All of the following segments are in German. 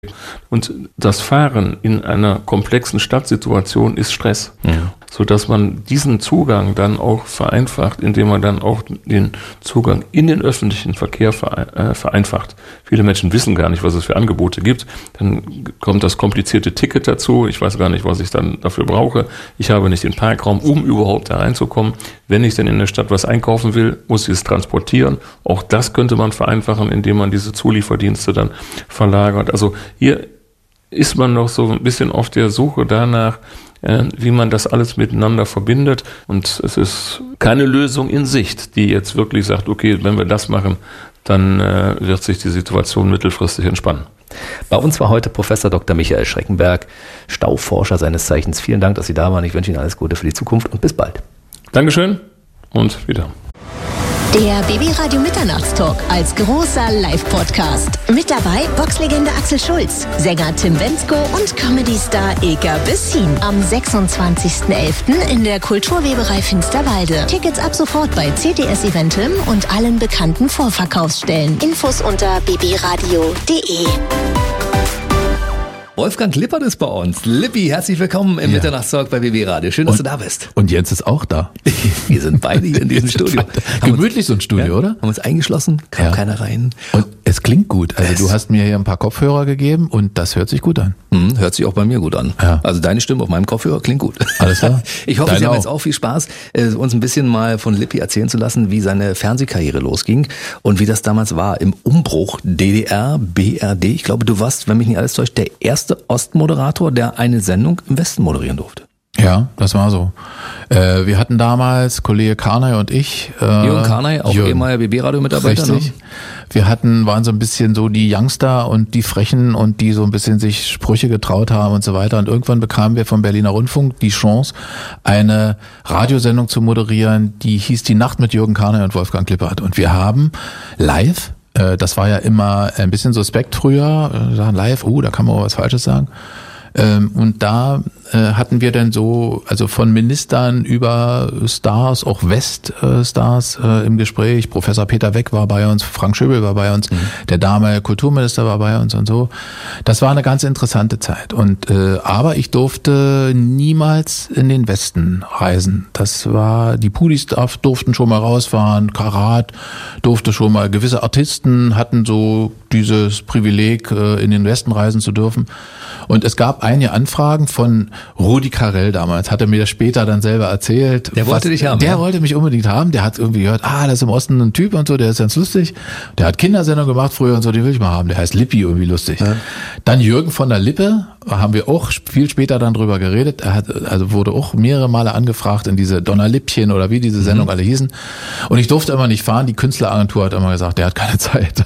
Und das Fahren in einer komplexen Stadtsituation ist Stress, sodass man diesen Zugang dann auch vereinfacht, indem man dann auch den Zugang in den öffentlichen Verkehr vereinfacht. Viele Menschen wissen gar nicht, was es für Angebote gibt. Dann kommt das komplizierte Ticket dazu. Ich weiß gar nicht, was ich dann dafür brauche. Ich habe nicht den Parkraum, um überhaupt da reinzukommen. Wenn ich denn in der Stadt was einkaufen will, muss ich es transportieren. Auch das könnte man vereinfachen, indem man diese Zulieferdienste dann verlagert. Also hier ist man noch so ein bisschen auf der Suche danach, wie man das alles miteinander verbindet. Und es ist keine Lösung in Sicht, die jetzt wirklich sagt, okay, wenn wir das machen, dann wird sich die Situation mittelfristig entspannen. Bei uns war heute Professor Dr. Michael Schreckenberg, Stauforscher seines Zeichens. Vielen Dank, dass Sie da waren. Ich wünsche Ihnen alles Gute für die Zukunft und bis bald. Dankeschön und wieder. Der BB-Radio Mitternachtstalk als großer Live-Podcast. Mit dabei Boxlegende Axel Schulz, Sänger Tim Bendzko und Comedy-Star Ilka Bessin. Am 26.11. in der Kulturweberei Finsterwalde. Tickets ab sofort bei CTS Eventim und allen bekannten Vorverkaufsstellen. Infos unter bbradio.de. Wolfgang Lippert ist bei uns. Lippi, herzlich willkommen im Mitternachtstalk bei BB Radio. Schön, dass du da bist. Und Jens ist auch da. Wir sind beide hier in diesem Studio. Gemütlich so ein Studio, oder? Haben uns eingeschlossen, kam keiner rein. Und es klingt gut. Also du hast mir hier ein paar Kopfhörer gegeben und das hört sich gut an. Hört sich auch bei mir gut an. Ja. Also deine Stimme auf meinem Kopfhörer klingt gut. Alles klar. Ich hoffe, Deine Sie haben auch. jetzt auch viel Spaß, uns ein bisschen mal von Lippi erzählen zu lassen, wie seine Fernsehkarriere losging und wie das damals war im Umbruch DDR, BRD. Ich glaube, du warst, wenn mich nicht alles täuscht, der erste Ostmoderator, der eine Sendung im Westen moderieren durfte. Ja, das war so. Wir hatten damals, Kollege Karnay und ich. Jürgen Karnay, auch ehemaliger BB-Radio-Mitarbeiter. Richtig. Ne? Wir waren so ein bisschen so die Youngster und die Frechen und die so ein bisschen sich Sprüche getraut haben und so weiter. Und irgendwann bekamen wir vom Berliner Rundfunk die Chance, eine Radiosendung zu moderieren, die hieß Die Nacht mit Jürgen Karnay und Wolfgang Lippert. Und wir haben live, das war ja immer ein bisschen suspekt früher, sagen live, da kann man auch was Falsches sagen. Und da hatten wir dann so, also von Ministern über Stars, auch Weststars im Gespräch. Professor Peter Weck war bei uns, Frank Schöbel war bei uns, der damalige Kulturminister war bei uns und so. Das war eine ganz interessante Zeit. Und aber ich durfte niemals in den Westen reisen. Das war, die Pudis durften schon mal rausfahren, Karat durfte schon mal, gewisse Artisten hatten so dieses Privileg, in den Westen reisen zu dürfen. Und es gab einige Anfragen von Rudi Carrell damals, hat er mir das später dann selber erzählt. Der wollte dich haben. Der wollte mich unbedingt haben, der hat irgendwie gehört, das ist im Osten ein Typ und so, der ist ganz lustig. Der hat Kindersendung gemacht früher und so, den will ich mal haben, der heißt Lippi, irgendwie lustig. Ja. Dann Jürgen von der Lippe, haben wir auch viel später dann drüber geredet. Er wurde auch mehrere Male angefragt in diese Donnerlippchen oder wie diese Sendung alle hießen. Und ich durfte immer nicht fahren. Die Künstleragentur hat immer gesagt, der hat keine Zeit.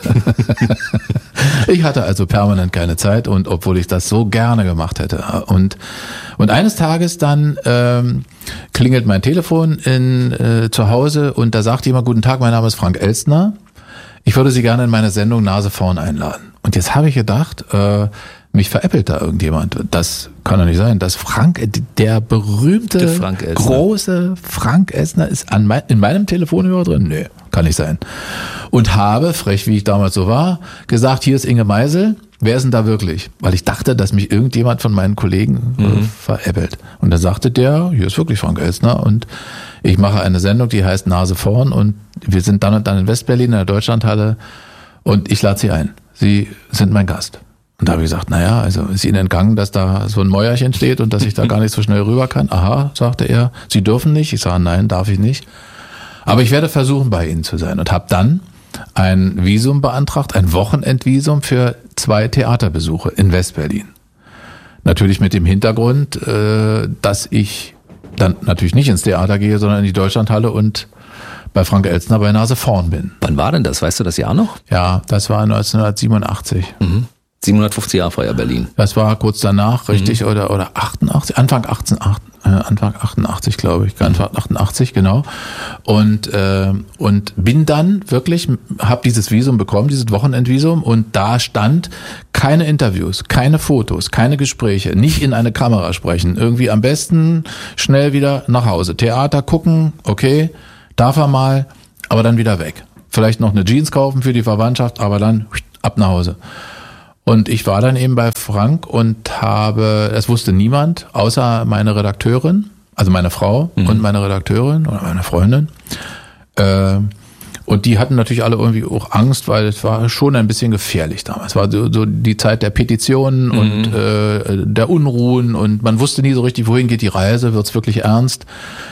Ich hatte also permanent keine Zeit und obwohl ich das so gerne gemacht hätte. Und eines Tages dann klingelt mein Telefon zu Hause und da sagt jemand, guten Tag, mein Name ist Frank Elstner. Ich würde Sie gerne in meine Sendung Nase vorn einladen. Und jetzt habe ich gedacht, mich veräppelt da irgendjemand. Das kann doch nicht sein. Das der berühmte, große Frank Elstner ist in meinem Telefonhörer drin. Nee, kann nicht sein. Und habe, frech wie ich damals so war, gesagt, hier ist Inge Meisel. Wer ist denn da wirklich? Weil ich dachte, dass mich irgendjemand von meinen Kollegen veräppelt. Und da sagte der, hier ist wirklich Frank Elstner und ich mache eine Sendung, die heißt Nase vorn und wir sind dann und dann in Westberlin in der Deutschlandhalle und ich lade Sie ein. Sie sind mein Gast. Und da habe ich gesagt, also ist Ihnen entgangen, dass da so ein Mäuerchen steht und dass ich da gar nicht so schnell rüber kann? Aha, sagte er, Sie dürfen nicht. Ich sage, nein, darf ich nicht. Aber ich werde versuchen, bei Ihnen zu sein. Und habe dann ein Visum beantragt, ein Wochenendvisum für 2 Theaterbesuche in Westberlin. Natürlich mit dem Hintergrund, dass ich dann natürlich nicht ins Theater gehe, sondern in die Deutschlandhalle und bei Frank Elstner bei Nase vorn bin. Wann war denn das? Weißt du das Jahr noch? Ja, das war 1987. 750 Jahre Feier Berlin. Das war kurz danach, richtig, oder 88, Anfang 88, glaube ich, Anfang 88, genau. Und bin dann wirklich, habe dieses Visum bekommen, dieses Wochenendvisum, und da stand keine Interviews, keine Fotos, keine Gespräche, nicht in eine Kamera sprechen, irgendwie am besten schnell wieder nach Hause. Theater gucken, okay, darf er mal, aber dann wieder weg. Vielleicht noch eine Jeans kaufen für die Verwandtschaft, aber dann ab nach Hause. Und ich war dann eben bei Frank und es wusste niemand, außer meine Redakteurin, also meine Frau und meine Redakteurin oder meine Freundin. Und die hatten natürlich alle irgendwie auch Angst, weil es war schon ein bisschen gefährlich damals. Es war so die Zeit der Petitionen und der Unruhen und man wusste nie so richtig, wohin geht die Reise, wird's wirklich ernst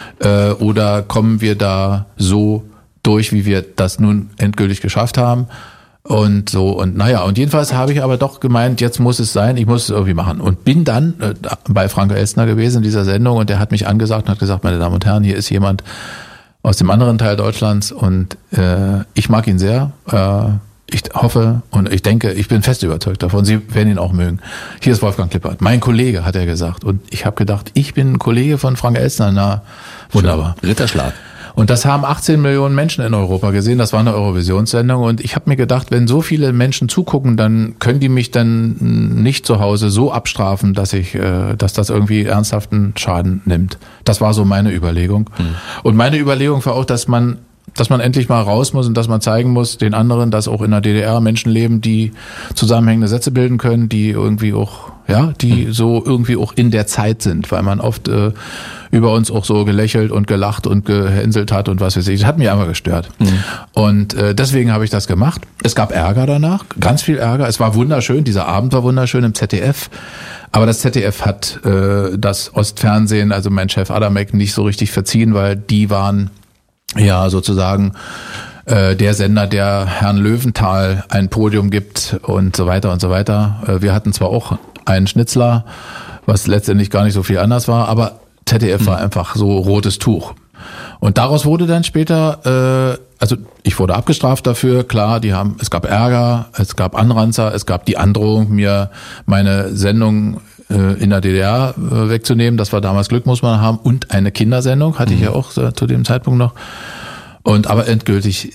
oder kommen wir da so durch, wie wir das nun endgültig geschafft haben. Und so, und und jedenfalls habe ich aber doch gemeint, jetzt muss es sein, ich muss es irgendwie machen. Und bin dann bei Frank Elstner gewesen in dieser Sendung und der hat mich angesagt und hat gesagt, meine Damen und Herren, hier ist jemand aus dem anderen Teil Deutschlands und ich mag ihn sehr. Ich hoffe und ich denke, ich bin fest überzeugt davon, Sie werden ihn auch mögen. Hier ist Wolfgang Klippert, mein Kollege, hat er gesagt. Und ich habe gedacht, ich bin ein Kollege von Frank Elstner, na wunderbar. Ritterschlag. Und das haben 18 Millionen Menschen in Europa gesehen. Das war eine Eurovisionssendung. Und ich habe mir gedacht, wenn so viele Menschen zugucken, dann können die mich dann nicht zu Hause so abstrafen, dass das irgendwie ernsthaften Schaden nimmt. Das war so meine Überlegung. Und meine Überlegung war auch, dass man endlich mal raus muss und dass man zeigen muss den anderen, dass auch in der DDR Menschen leben, die zusammenhängende Sätze bilden können, die irgendwie auch, die so irgendwie auch in der Zeit sind, weil man oft über uns auch so gelächelt und gelacht und gehänselt hat und was weiß ich. Das hat mich einfach gestört. Und deswegen habe ich das gemacht. Es gab Ärger danach, ganz viel Ärger. Es war wunderschön, dieser Abend war wunderschön im ZDF. Aber das ZDF hat das Ostfernsehen, also mein Chef Adamek, nicht so richtig verziehen, weil die waren sozusagen der Sender, der Herrn Löwenthal ein Podium gibt und so weiter und so weiter. Wir hatten zwar auch einen Schnitzler, was letztendlich gar nicht so viel anders war, aber ZDF war einfach so rotes Tuch. Und daraus wurde dann später, ich wurde abgestraft dafür, klar, es gab Ärger, es gab Anranzer, es gab die Androhung, mir meine Sendung in der DDR wegzunehmen. Das war damals Glück muss man haben. Und eine Kindersendung hatte ich ja auch zu dem Zeitpunkt noch. Aber endgültig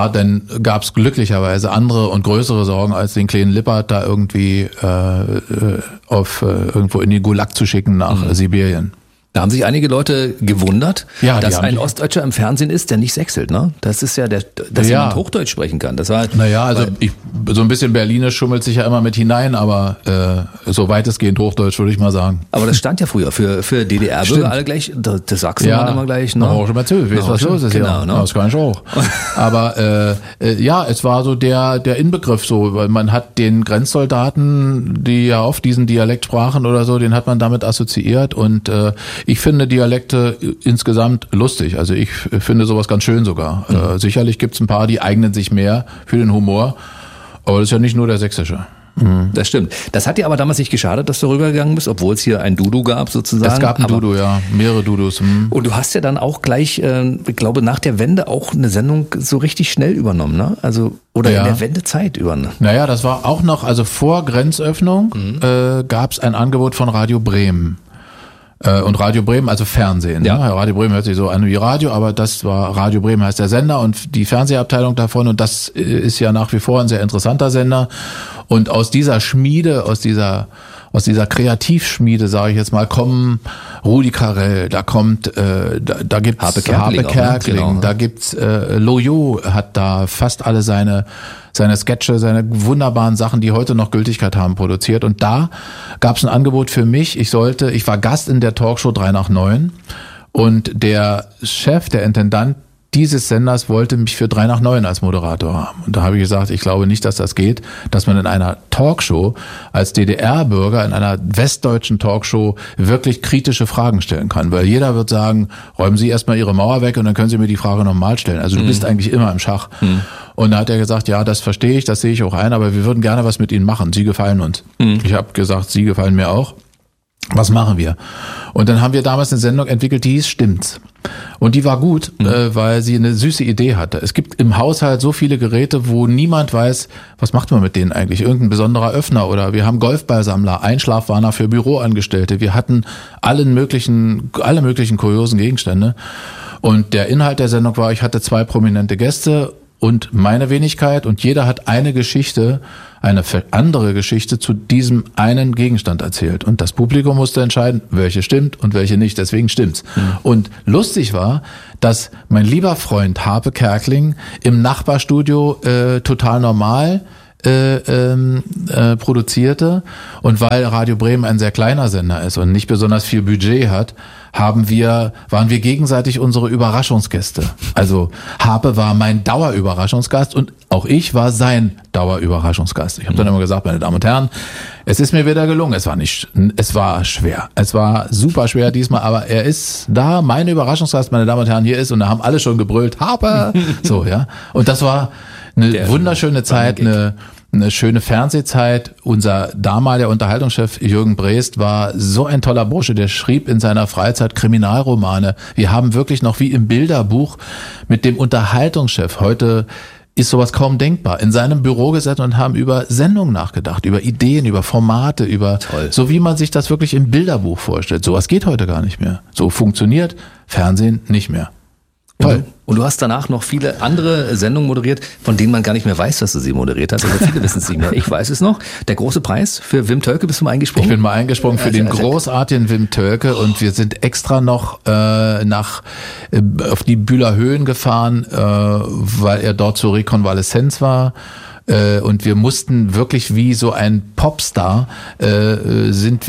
gab es glücklicherweise andere und größere Sorgen, als den kleinen Lippert da irgendwie irgendwo in den Gulag zu schicken nach Sibirien. Da haben sich einige Leute gewundert, dass ein die Ostdeutscher im Fernsehen ist, der nicht sächselt, ne? Das ist ja dass jemand Hochdeutsch sprechen kann. Das war so ein bisschen Berlinisch schummelt sich ja immer mit hinein, aber so weitestgehend Hochdeutsch würde ich mal sagen. Aber das stand ja früher für DDR-Bürger alle gleich, das Sachsen waren immer gleich, ne? Schon mal zu, weißt was los ist, genau, ne? Das kann ich auch. Aber es war so der Inbegriff so, weil man hat den Grenzsoldaten, die ja oft diesen Dialekt sprachen oder so, den hat man damit assoziiert und ich finde Dialekte insgesamt lustig. Also ich finde sowas ganz schön sogar. Sicherlich gibt's ein paar, die eignen sich mehr für den Humor. Aber das ist ja nicht nur der sächsische. Das stimmt. Das hat dir aber damals nicht geschadet, dass du rübergegangen bist, obwohl es hier ein Dudu gab sozusagen. Es gab ein Dudu, ja. Mehrere Dudus. Und du hast ja dann auch gleich, ich glaube, nach der Wende auch eine Sendung so richtig schnell übernommen, ne? Also, oder in der Wendezeit übernommen. Naja, das war auch noch, also vor Grenzöffnung gab es ein Angebot von Radio Bremen. Und Radio Bremen, also Fernsehen. Ja. Ne? Radio Bremen hört sich so an wie Radio, aber das war Radio Bremen heißt der Sender und die Fernsehabteilung davon und das ist ja nach wie vor ein sehr interessanter Sender. Und aus dieser Schmiede, aus dieser Kreativschmiede, sage ich jetzt mal, kommen Rudi Carrell, da kommt, da gibt's Harpe Kerkeling, genau. Da gibt's Loyo hat da fast alle seine Sketche, seine wunderbaren Sachen, die heute noch Gültigkeit haben, produziert. Und da gab's ein Angebot für mich. Ich war Gast in der Talkshow 3 nach 9 und der Chef, der Intendant dieses Senders wollte mich für 3 nach 9 als Moderator haben. Und da habe ich gesagt, ich glaube nicht, dass das geht, dass man in einer Talkshow als DDR-Bürger, in einer westdeutschen Talkshow wirklich kritische Fragen stellen kann. Weil jeder wird sagen, räumen Sie erstmal Ihre Mauer weg und dann können Sie mir die Frage nochmal stellen. Also du bist eigentlich immer im Schach. Und da hat er gesagt, ja, das verstehe ich, das sehe ich auch ein, aber wir würden gerne was mit Ihnen machen. Sie gefallen uns. Ich habe gesagt, Sie gefallen mir auch. Was machen wir? Und dann haben wir damals eine Sendung entwickelt, die hieß Stimmt's. Und die war gut, weil sie eine süße Idee hatte. Es gibt im Haushalt so viele Geräte, wo niemand weiß, was macht man mit denen eigentlich? Irgendein besonderer Öffner oder wir haben Golfballsammler, Einschlafwarner für Büroangestellte. Wir hatten alle möglichen kuriosen Gegenstände. Und der Inhalt der Sendung war, ich hatte 2 prominente Gäste und meine Wenigkeit und jeder hat eine andere Geschichte zu diesem einen Gegenstand erzählt. Und das Publikum musste entscheiden, welche stimmt und welche nicht. Deswegen stimmt's. Und lustig war, dass mein lieber Freund Harpe Kerkeling im Nachbarstudio total normal produzierte und weil Radio Bremen ein sehr kleiner Sender ist und nicht besonders viel Budget hat, waren wir gegenseitig unsere Überraschungsgäste. Also Harpe war mein Dauerüberraschungsgast und auch ich war sein Dauerüberraschungsgast. Ich habe dann immer gesagt, meine Damen und Herren, es ist mir wieder gelungen. Es war schwer. Es war super schwer diesmal, aber er ist da, mein Überraschungsgast, meine Damen und Herren, hier ist und da haben alle schon gebrüllt, Harpe! So, ja. Und das war eine wunderschöne Zeit, eine schöne Fernsehzeit. Unser damaliger Unterhaltungschef Jürgen Breest war so ein toller Bursche, der schrieb in seiner Freizeit Kriminalromane. Wir haben wirklich noch wie im Bilderbuch mit dem Unterhaltungschef, heute ist sowas kaum denkbar, in seinem Büro gesessen und haben über Sendungen nachgedacht, über Ideen, über Formate, so wie man sich das wirklich im Bilderbuch vorstellt. Sowas geht heute gar nicht mehr. So funktioniert Fernsehen nicht mehr. Toll. Und du hast danach noch viele andere Sendungen moderiert, von denen man gar nicht mehr weiß, dass du sie moderiert hast. Also viele wissen es nicht mehr. Ich weiß es noch. Der große Preis für Wim Tölke, bist du mal eingesprungen? Ich bin mal eingesprungen für den großartigen Wim Tölke und wir sind extra noch auf die Bühler Höhen gefahren, weil er dort zur Rekonvaleszenz war. Und wir mussten wirklich wie so ein Popstar, sind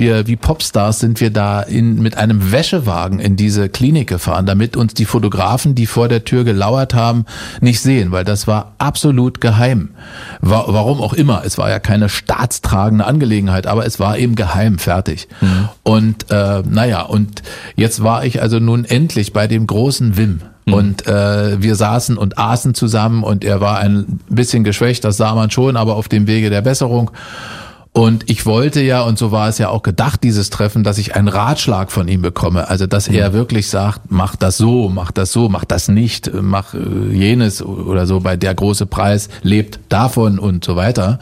wir da mit einem Wäschewagen in diese Klinik gefahren, damit uns die Fotografen, die vor der Tür gelauert haben, nicht sehen, weil das war absolut geheim. Warum auch immer, es war ja keine staatstragende Angelegenheit, aber es war eben geheim, fertig. Mhm. Und und jetzt war ich also nun endlich bei dem großen Wim. Und wir saßen und aßen zusammen und er war ein bisschen geschwächt, das sah man schon, aber auf dem Wege der Besserung. Und ich wollte ja, und so war es ja auch gedacht, dieses Treffen, dass ich einen Ratschlag von ihm bekomme. Also, dass er wirklich sagt, mach das mach das nicht, mach jenes oder so, bei der große Preis lebt davon und so weiter.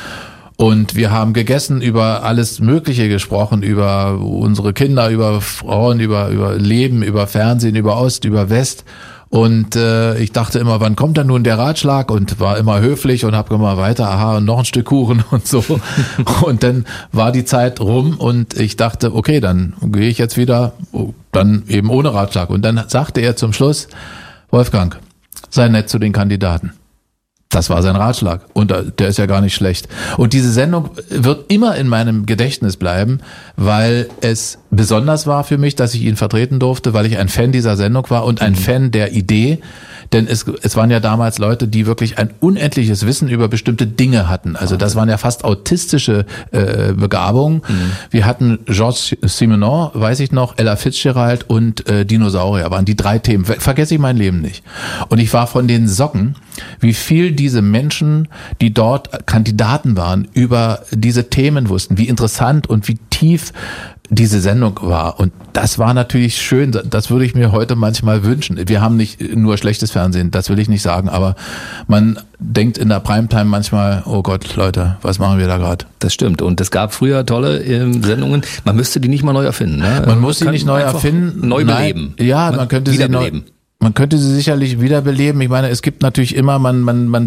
Und wir haben gegessen, über alles Mögliche gesprochen, über unsere Kinder, über Frauen, über Leben, über Fernsehen, über Ost, über West. Und ich dachte immer, wann kommt dann nun der Ratschlag? Und war immer höflich und habe immer weiter, aha, und noch ein Stück Kuchen und so. Und dann war die Zeit rum und ich dachte, okay, dann gehe ich jetzt wieder, dann eben ohne Ratschlag. Und dann sagte er zum Schluss, Wolfgang, sei nett zu den Kandidaten. Das war sein Ratschlag und der ist ja gar nicht schlecht. Und diese Sendung wird immer in meinem Gedächtnis bleiben, weil es besonders war für mich, dass ich ihn vertreten durfte, weil ich ein Fan dieser Sendung war und ein Fan der Idee. Denn es waren ja damals Leute, die wirklich ein unendliches Wissen über bestimmte Dinge hatten. Also das waren ja fast autistische Begabungen. Wir hatten Georges Simenon, weiß ich noch, Ella Fitzgerald und Dinosaurier waren die 3 Themen. Vergesse ich mein Leben nicht. Und ich war von den Socken, wie viel diese Menschen, die dort Kandidaten waren, über diese Themen wussten, wie interessant und wie tief diese Sendung war. Und das war natürlich schön. Das würde ich mir heute manchmal wünschen. Wir haben nicht nur schlechtes Fernsehen, das will ich nicht sagen, aber man denkt in der Primetime manchmal, oh Gott, Leute, was machen wir da gerade? Das stimmt. Und es gab früher tolle Sendungen. Man müsste die nicht mal neu erfinden. Ne? Man muss sie nicht neu erfinden. Neu beleben. Ja, man könnte sie neu... Man könnte sie sicherlich wiederbeleben. Ich meine, es gibt natürlich immer, wenn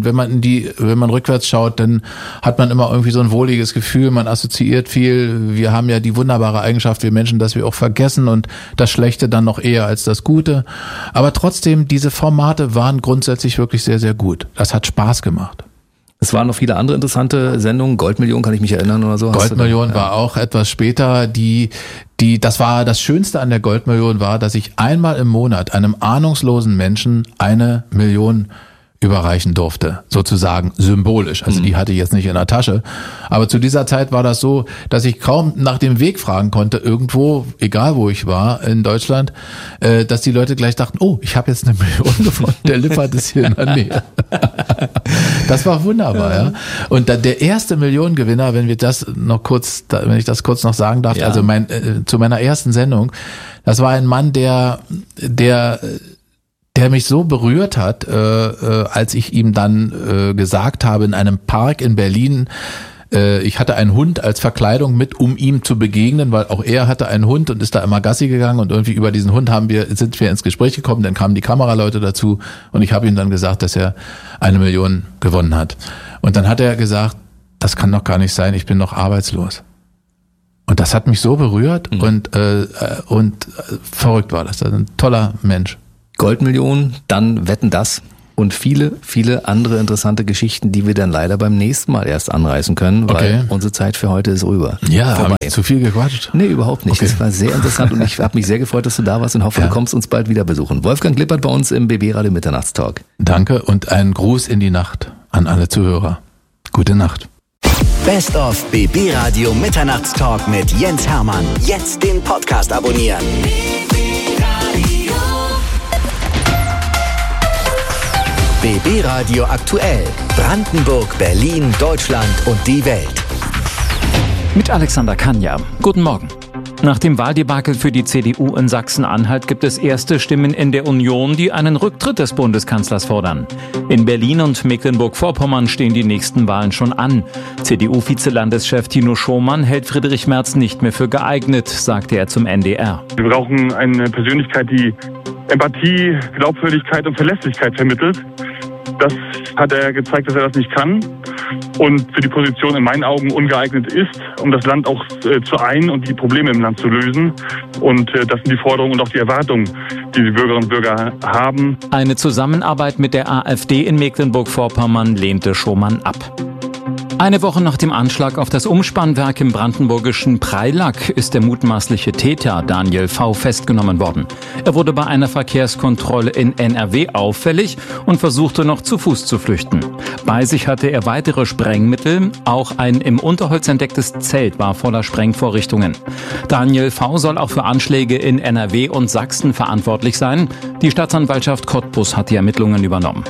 man rückwärts schaut, dann hat man immer irgendwie so ein wohliges Gefühl, man assoziiert viel. Wir haben ja die wunderbare Eigenschaft, wir Menschen, dass wir auch vergessen und das Schlechte dann noch eher als das Gute. Aber trotzdem, diese Formate waren grundsätzlich wirklich sehr, sehr gut. Das hat Spaß gemacht. Es waren noch viele andere interessante Sendungen. Goldmillion kann ich mich erinnern oder so. Goldmillion war auch etwas später. Das war das Schönste an der Goldmillion war, dass ich einmal im Monat einem ahnungslosen Menschen 1 Million überreichen durfte, sozusagen symbolisch. Also die hatte ich jetzt nicht in der Tasche. Aber zu dieser Zeit war das so, dass ich kaum nach dem Weg fragen konnte, irgendwo, egal wo ich war in Deutschland, dass die Leute gleich dachten, oh, ich habe jetzt 1 Million gewonnen, der Lippert ist hier in der Nähe. Das war wunderbar, ja. Und dann der erste Millionengewinner, wenn ich das kurz noch sagen darf, ja. Also zu meiner ersten Sendung, das war ein Mann, der mich so berührt hat, als ich ihm dann gesagt habe, in einem Park in Berlin, ich hatte einen Hund als Verkleidung mit, um ihm zu begegnen, weil auch er hatte einen Hund und ist da immer Gassi gegangen und irgendwie über diesen Hund sind wir ins Gespräch gekommen, dann kamen die Kameraleute dazu und ich habe ihm dann gesagt, dass er 1 Million gewonnen hat. Und dann hat er gesagt, das kann doch gar nicht sein, ich bin noch arbeitslos. Und das hat mich so berührt und verrückt war das. Das ist ein toller Mensch. Goldmillion, dann Wetten, dass. und viele, viele andere interessante Geschichten, die wir dann leider beim nächsten Mal erst anreißen können, weil unsere Zeit für heute ist rüber. Ja, habe ich zu viel gequatscht? Nee, überhaupt nicht. Es war sehr interessant und ich habe mich sehr gefreut, dass du da warst und hoffe, du kommst uns bald wieder besuchen. Wolfgang Lippert bei uns im BB Radio Mitternachtstalk. Danke und einen Gruß in die Nacht an alle Zuhörer. Gute Nacht. Best of BB Radio Mitternachtstalk mit Jens Hermann. Jetzt den Podcast abonnieren. BB Radio aktuell. Brandenburg, Berlin, Deutschland und die Welt. Mit Alexander Kanja. Guten Morgen. Nach dem Wahldebakel für die CDU in Sachsen-Anhalt gibt es erste Stimmen in der Union, die einen Rücktritt des Bundeskanzlers fordern. In Berlin und Mecklenburg-Vorpommern stehen die nächsten Wahlen schon an. CDU-Vizelandeschef Tino Schomann hält Friedrich Merz nicht mehr für geeignet, sagte er zum NDR. Wir brauchen eine Persönlichkeit, die Empathie, Glaubwürdigkeit und Verlässlichkeit vermittelt. Das hat er gezeigt, dass er das nicht kann und für die Position in meinen Augen ungeeignet ist, um das Land auch zu ein und die Probleme im Land zu lösen. Und das sind die Forderungen und auch die Erwartungen, die die Bürgerinnen und Bürger haben. Eine Zusammenarbeit mit der AfD in Mecklenburg-Vorpommern lehnte Schomann ab. Eine Woche nach dem Anschlag auf das Umspannwerk im brandenburgischen Preilack ist der mutmaßliche Täter Daniel V. festgenommen worden. Er wurde bei einer Verkehrskontrolle in NRW auffällig und versuchte noch zu Fuß zu flüchten. Bei sich hatte er weitere Sprengmittel, auch ein im Unterholz entdecktes Zelt war voller Sprengvorrichtungen. Daniel V. soll auch für Anschläge in NRW und Sachsen verantwortlich sein. Die Staatsanwaltschaft Cottbus hat die Ermittlungen übernommen.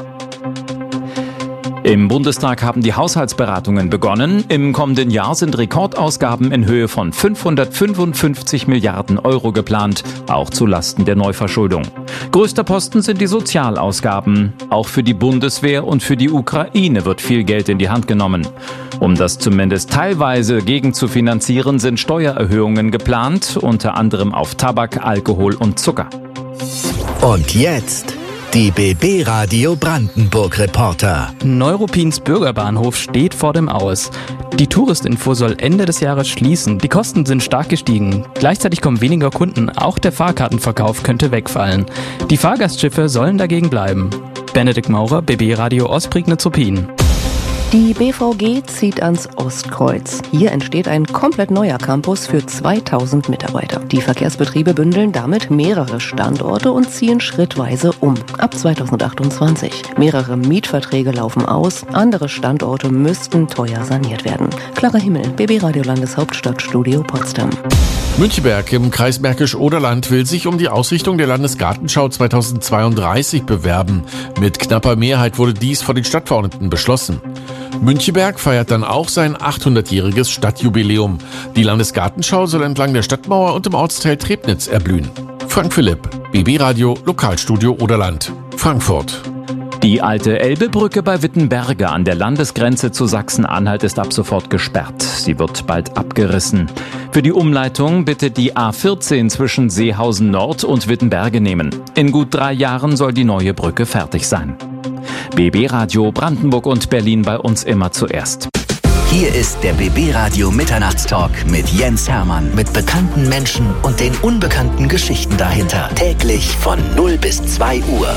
Im Bundestag haben die Haushaltsberatungen begonnen. Im kommenden Jahr sind Rekordausgaben in Höhe von 555 Milliarden Euro geplant, auch zu Lasten der Neuverschuldung. Größter Posten sind die Sozialausgaben. Auch für die Bundeswehr und für die Ukraine wird viel Geld in die Hand genommen. Um das zumindest teilweise gegenzufinanzieren, sind Steuererhöhungen geplant, unter anderem auf Tabak, Alkohol und Zucker. Und jetzt die BB Radio Brandenburg Reporter. Neuruppins Bürgerbahnhof steht vor dem Aus. Die Touristinfo soll Ende des Jahres schließen. Die Kosten sind stark gestiegen. Gleichzeitig kommen weniger Kunden. Auch der Fahrkartenverkauf könnte wegfallen. Die Fahrgastschiffe sollen dagegen bleiben. Benedikt Maurer, BB Radio Ostprignitz-Ruppin. Die BVG zieht ans Ostkreuz. Hier entsteht ein komplett neuer Campus für 2000 Mitarbeiter. Die Verkehrsbetriebe bündeln damit mehrere Standorte und ziehen schrittweise um. Ab 2028. Mehrere Mietverträge laufen aus. Andere Standorte müssten teuer saniert werden. Klarer Himmel, BB Radio Landeshauptstadtstudio Potsdam. Müncheberg im Kreis Märkisch-Oderland will sich um die Ausrichtung der Landesgartenschau 2032 bewerben. Mit knapper Mehrheit wurde dies von den Stadtverordneten beschlossen. Müncheberg feiert dann auch sein 800-jähriges Stadtjubiläum. Die Landesgartenschau soll entlang der Stadtmauer und im Ortsteil Trebnitz erblühen. Frank Philipp, BB Radio, Lokalstudio Oderland, Frankfurt. Die alte Elbebrücke bei Wittenberge an der Landesgrenze zu Sachsen-Anhalt ist ab sofort gesperrt. Sie wird bald abgerissen. Für die Umleitung bitte die A14 zwischen Seehausen Nord und Wittenberge nehmen. In gut 3 Jahren soll die neue Brücke fertig sein. BB Radio Brandenburg und Berlin bei uns immer zuerst. Hier ist der BB Radio Mitternachtstalk mit Jens Hermann. Mit bekannten Menschen und den unbekannten Geschichten dahinter. Täglich von 0 bis 2 Uhr.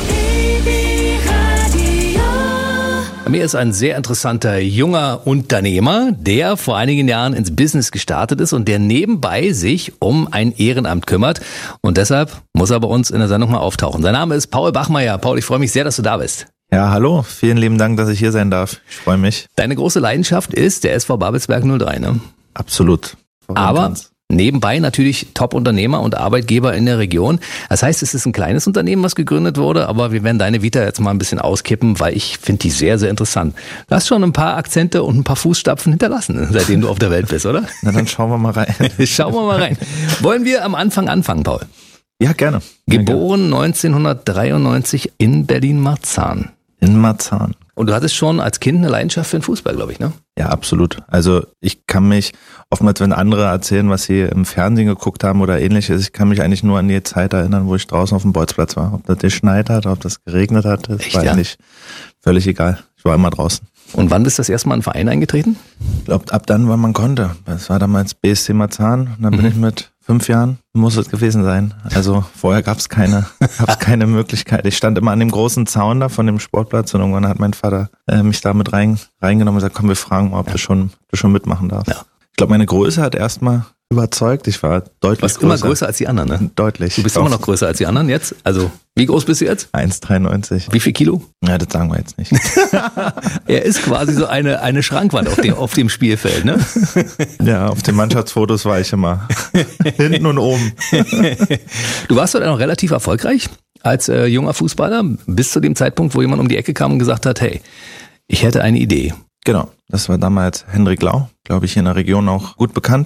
Mir ist ein sehr interessanter junger Unternehmer, der vor einigen Jahren ins Business gestartet ist und der nebenbei sich um ein Ehrenamt kümmert. Und deshalb muss er bei uns in der Sendung mal auftauchen. Sein Name ist Paul Bachmeier. Paul, ich freue mich sehr, dass du da bist. Ja, hallo. Vielen lieben Dank, dass ich hier sein darf. Ich freue mich. Deine große Leidenschaft ist der SV Babelsberg 03, ne? Absolut. Aber nebenbei natürlich Top-Unternehmer und Arbeitgeber in der Region. Das heißt, es ist ein kleines Unternehmen, was gegründet wurde, aber wir werden deine Vita jetzt mal ein bisschen auskippen, weil ich finde die sehr, sehr interessant. Du hast schon ein paar Akzente und ein paar Fußstapfen hinterlassen, seitdem du auf der Welt bist, oder? Na, dann schauen wir mal rein. Schauen wir mal rein. Wollen wir am Anfang anfangen, Paul? Ja, gerne. Geboren 1993 in Berlin-Marzahn. In Marzahn. Und du hattest schon als Kind eine Leidenschaft für den Fußball, glaube ich, ne? Ja, absolut. Also ich kann mich, oftmals wenn andere erzählen, was sie im Fernsehen geguckt haben oder ähnliches, ich kann mich eigentlich nur an die Zeit erinnern, wo ich draußen auf dem Bolzplatz war. Ob das geschneit hat, ob das geregnet hat, das war eigentlich völlig egal. Ich war immer draußen. Und wann bist du das erste Mal in den Verein eingetreten? Ich glaube, ab dann, wann man konnte. Das war damals BSC Marzahn. Und dann bin ich mit 5 Jahren muss es gewesen sein. Also vorher gab's keine Möglichkeit. Ich stand immer an dem großen Zaun da von dem Sportplatz und irgendwann hat mein Vater mich da mit reingenommen und gesagt, komm, wir fragen mal, ob du schon mitmachen darfst. Ja. Ich glaube, meine Größe hat erstmal überzeugt. Ich war deutlich größer. Du warst immer größer als die anderen, ne? Deutlich. Du bist immer noch größer als die anderen jetzt? Also, wie groß bist du jetzt? 1,93. Wie viel Kilo? Ja, das sagen wir jetzt nicht. Er ist quasi so eine Schrankwand auf dem Spielfeld, ne? Ja, auf den Mannschaftsfotos war ich immer hinten und oben. Du warst dort noch relativ erfolgreich als junger Fußballer, bis zu dem Zeitpunkt, wo jemand um die Ecke kam und gesagt hat, hey, ich hätte eine Idee. Genau, das war damals Hendrik Lau, glaube ich, hier in der Region auch gut bekannt,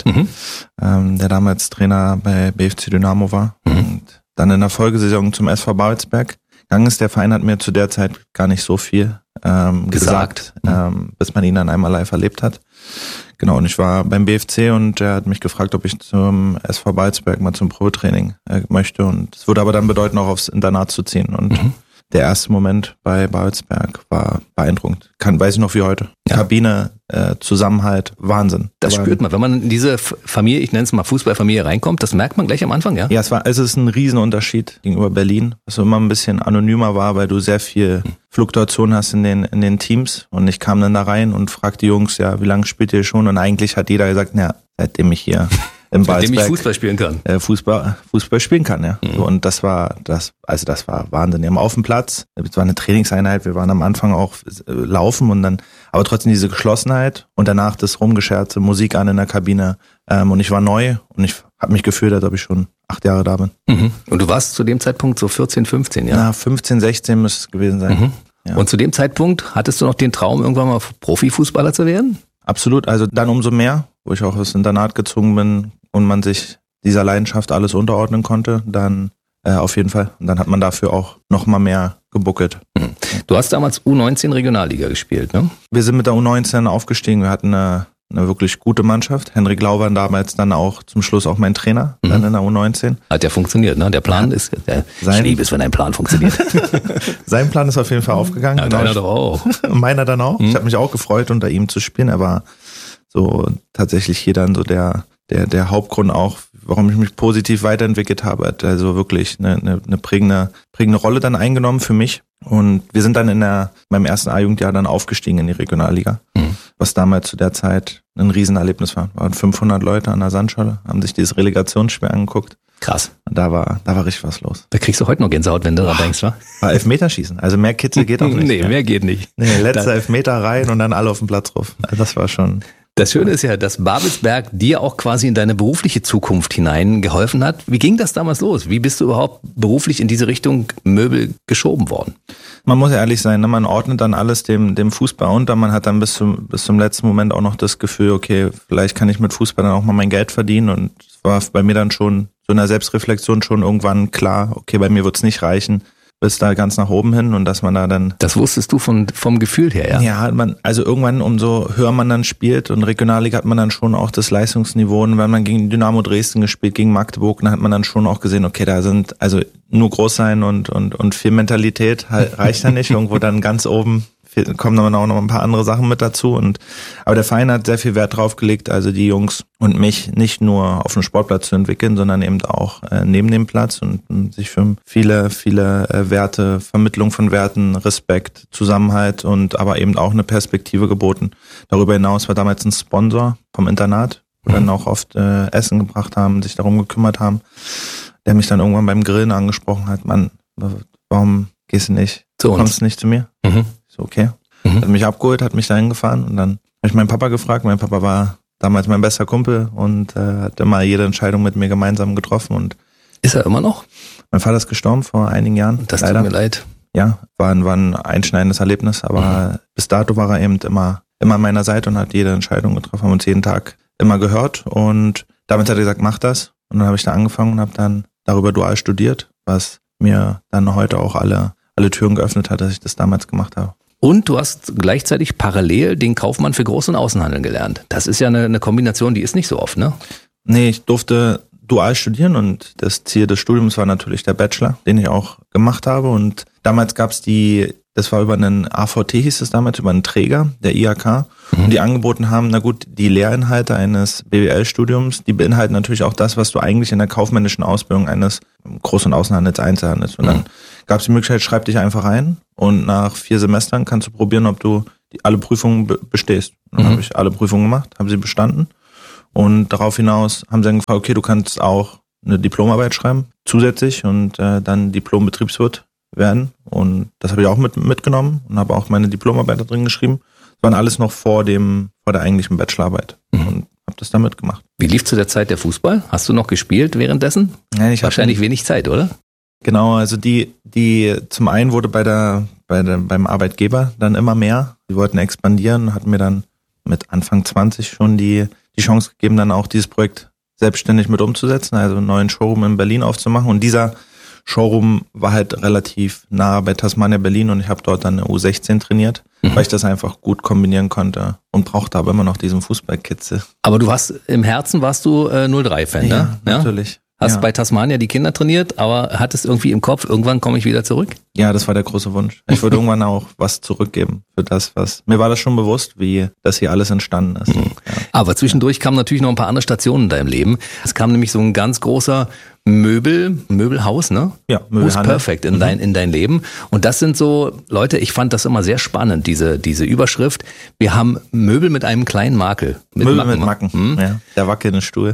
der damals Trainer bei BFC Dynamo war und dann in der Folgesaison zum SV Babelsberg gegangen ist. Der Verein hat mir zu der Zeit gar nicht so viel gesagt, bis man ihn dann einmal live erlebt hat. Genau, und ich war beim BFC und er hat mich gefragt, ob ich zum SV Babelsberg mal zum Probetraining möchte und es würde aber dann bedeuten, auch aufs Internat zu ziehen und der erste Moment bei Babelsberg war beeindruckend. Weiß ich noch wie heute. Ja. Kabine, Zusammenhalt, Wahnsinn. Das spürt man, wenn man in diese Familie, ich nenne es mal Fußballfamilie, reinkommt, das merkt man gleich am Anfang, ja? Ja, es ist ein Riesenunterschied gegenüber Berlin, was immer ein bisschen anonymer war, weil du sehr viel Fluktuation hast in den Teams und ich kam dann da rein und fragte die Jungs, ja, wie lange spielt ihr schon? Und eigentlich hat jeder gesagt, ja, seitdem ich hier im Babelsberg, seitdem ich Fußball spielen kann. Fußball spielen kann, ja. Und das war Wahnsinn. Wir haben auf dem Platz, es war eine Trainingseinheit, wir waren am Anfang auch laufen und dann, aber trotzdem diese Geschlossenheit und danach das Rumgescherte, Musik an in der Kabine und ich war neu und ich habe mich gefühlt, als ob ich schon 8 Jahre da bin. Und du warst zu dem Zeitpunkt so 14, 15, ja? Ja, 15, 16 müsste es gewesen sein. Ja. Und zu dem Zeitpunkt hattest du noch den Traum, irgendwann mal Profifußballer zu werden? Absolut, also dann umso mehr, wo ich auch aufs Internat gezogen bin und man sich dieser Leidenschaft alles unterordnen konnte, dann auf jeden Fall. Und dann hat man dafür auch noch mal mehr gebuckelt. Du hast damals U19 Regionalliga gespielt, ne? Wir sind mit der U19 aufgestiegen, wir hatten eine wirklich gute Mannschaft. Hendrik Lau war damals dann auch zum Schluss auch mein Trainer, dann in der U19. Hat ja funktioniert, ne? Der Plan ist, ich liebe es, wenn ein Plan funktioniert. Sein Plan ist auf jeden Fall aufgegangen. Ja, deiner doch auch. Meiner dann auch. Ich habe mich auch gefreut, unter ihm zu spielen. Er war so tatsächlich hier dann so der Hauptgrund auch, warum ich mich positiv weiterentwickelt habe. Hat also wirklich eine prägende Rolle dann eingenommen für mich. Und wir sind dann beim ersten A-Jugendjahr dann aufgestiegen in die Regionalliga, was damals zu der Zeit ein Riesenerlebnis war. Waren 500 Leute an der Sandschale, haben sich dieses Relegationsspiel angeguckt. Krass. Und da war richtig was los. Da kriegst du heute noch Gänsehaut, wenn du daran denkst, wa? War Elfmeterschießen. Also mehr Kitzel geht auch nicht. Nee, mehr geht nicht. Nee, letzter Elfmeter rein und dann alle auf den Platz drauf. Also das war schon... Das Schöne ist ja, dass Babelsberg dir auch quasi in deine berufliche Zukunft hinein geholfen hat. Wie ging das damals los? Wie bist du überhaupt beruflich in diese Richtung Möbel geschoben worden? Man muss ja ehrlich sein, ne? Man ordnet dann alles dem Fußball unter. Man hat dann bis zum letzten Moment auch noch das Gefühl, okay, vielleicht kann ich mit Fußball dann auch mal mein Geld verdienen. Und es war bei mir dann schon so in der Selbstreflexion schon irgendwann klar, okay, bei mir wird's nicht reichen. Bis da ganz nach oben hin und dass man da dann... Das wusstest du vom Gefühl her, ja? Ja, also irgendwann, umso höher man dann spielt und Regionalliga hat man dann schon auch das Leistungsniveau und wenn man gegen Dynamo Dresden gespielt, gegen Magdeburg, dann hat man dann schon auch gesehen, okay, da sind, also nur groß sein und viel Mentalität reicht ja nicht, irgendwo dann ganz oben kommen dann auch noch ein paar andere Sachen mit dazu aber der Verein hat sehr viel Wert drauf gelegt, also die Jungs und mich nicht nur auf dem Sportplatz zu entwickeln, sondern eben auch neben dem Platz und sich für viele Werte, Vermittlung von Werten, Respekt, Zusammenhalt und aber eben auch eine Perspektive geboten. Darüber hinaus war damals ein Sponsor vom Internat, wo dann auch oft Essen gebracht haben, sich darum gekümmert haben, der mich dann irgendwann beim Grillen angesprochen hat, Mann, warum gehst du nicht, kommst du nicht zu mir? So, okay. Hat mich abgeholt, hat mich dahin gefahren und dann habe ich meinen Papa gefragt. Mein Papa war damals mein bester Kumpel und hat immer jede Entscheidung mit mir gemeinsam getroffen. Und ist er immer noch? Mein Vater ist gestorben vor einigen Jahren. Das tut mir leid. Ja, war ein einschneidendes Erlebnis, aber bis dato war er eben immer an meiner Seite und hat jede Entscheidung getroffen, haben uns jeden Tag immer gehört und damit hat er gesagt, mach das. Und dann habe ich da angefangen und habe dann darüber dual studiert, was mir dann heute auch alle Türen geöffnet hat, dass ich das damals gemacht habe. Und du hast gleichzeitig parallel den Kaufmann für Groß- und Außenhandel gelernt. Das ist ja eine Kombination, die ist nicht so oft, ne? Nee, ich durfte dual studieren und das Ziel des Studiums war natürlich der Bachelor, den ich auch gemacht habe. Und damals gab es die Das war über einen AVT, hieß es damals, über einen Träger, der IHK. Und die angeboten haben, na gut, die Lehrinhalte eines BWL-Studiums, die beinhalten natürlich auch das, was du eigentlich in der kaufmännischen Ausbildung eines Groß- und Außenhandels, Einzelhandels. Und dann gab es die Möglichkeit, schreib dich einfach ein und nach 4 Semestern kannst du probieren, ob du alle Prüfungen bestehst. Und dann habe ich alle Prüfungen gemacht, habe sie bestanden. Und darauf hinaus haben sie dann gefragt, okay, du kannst auch eine Diplomarbeit schreiben, zusätzlich und dann Diplom-Betriebswirt werden. Und das habe ich auch mitgenommen und habe auch meine Diplomarbeit da drin geschrieben. Das waren alles noch vor der eigentlichen Bachelorarbeit und habe das da mitgemacht. Wie lief zu der Zeit der Fußball? Hast du noch gespielt währenddessen? Ja, ich wahrscheinlich wenig Zeit, oder? Genau, also die zum einen wurde beim Arbeitgeber dann immer mehr. Die wollten expandieren, hatten mir dann mit Anfang 20 schon die Chance gegeben, dann auch dieses Projekt selbstständig mit umzusetzen, also einen neuen Showroom in Berlin aufzumachen. Und dieser Showroom war halt relativ nah bei Tasmania Berlin und ich habe dort dann eine U16 trainiert, weil ich das einfach gut kombinieren konnte und brauchte aber immer noch diesen Fußballkitzel. Aber im Herzen warst du 03-Fan, ne? Ja, natürlich. Hast bei Tasmania die Kinder trainiert, aber hattest irgendwie im Kopf, irgendwann komme ich wieder zurück? Ja, das war der große Wunsch. Ich würde irgendwann auch was zurückgeben für das, mir war das schon bewusst, wie das hier alles entstanden ist. Ja. Aber zwischendurch kamen natürlich noch ein paar andere Stationen in deinem Leben. Es kam nämlich so ein ganz großer Möbelhaus, ne? Ja, Möbelhandel. Perfect in dein Leben. Und das sind so, Leute, ich fand das immer sehr spannend, diese Überschrift. Wir haben Möbel mit einem kleinen Makel. Möbel mit Macken. Ja, der wackelnde Stuhl.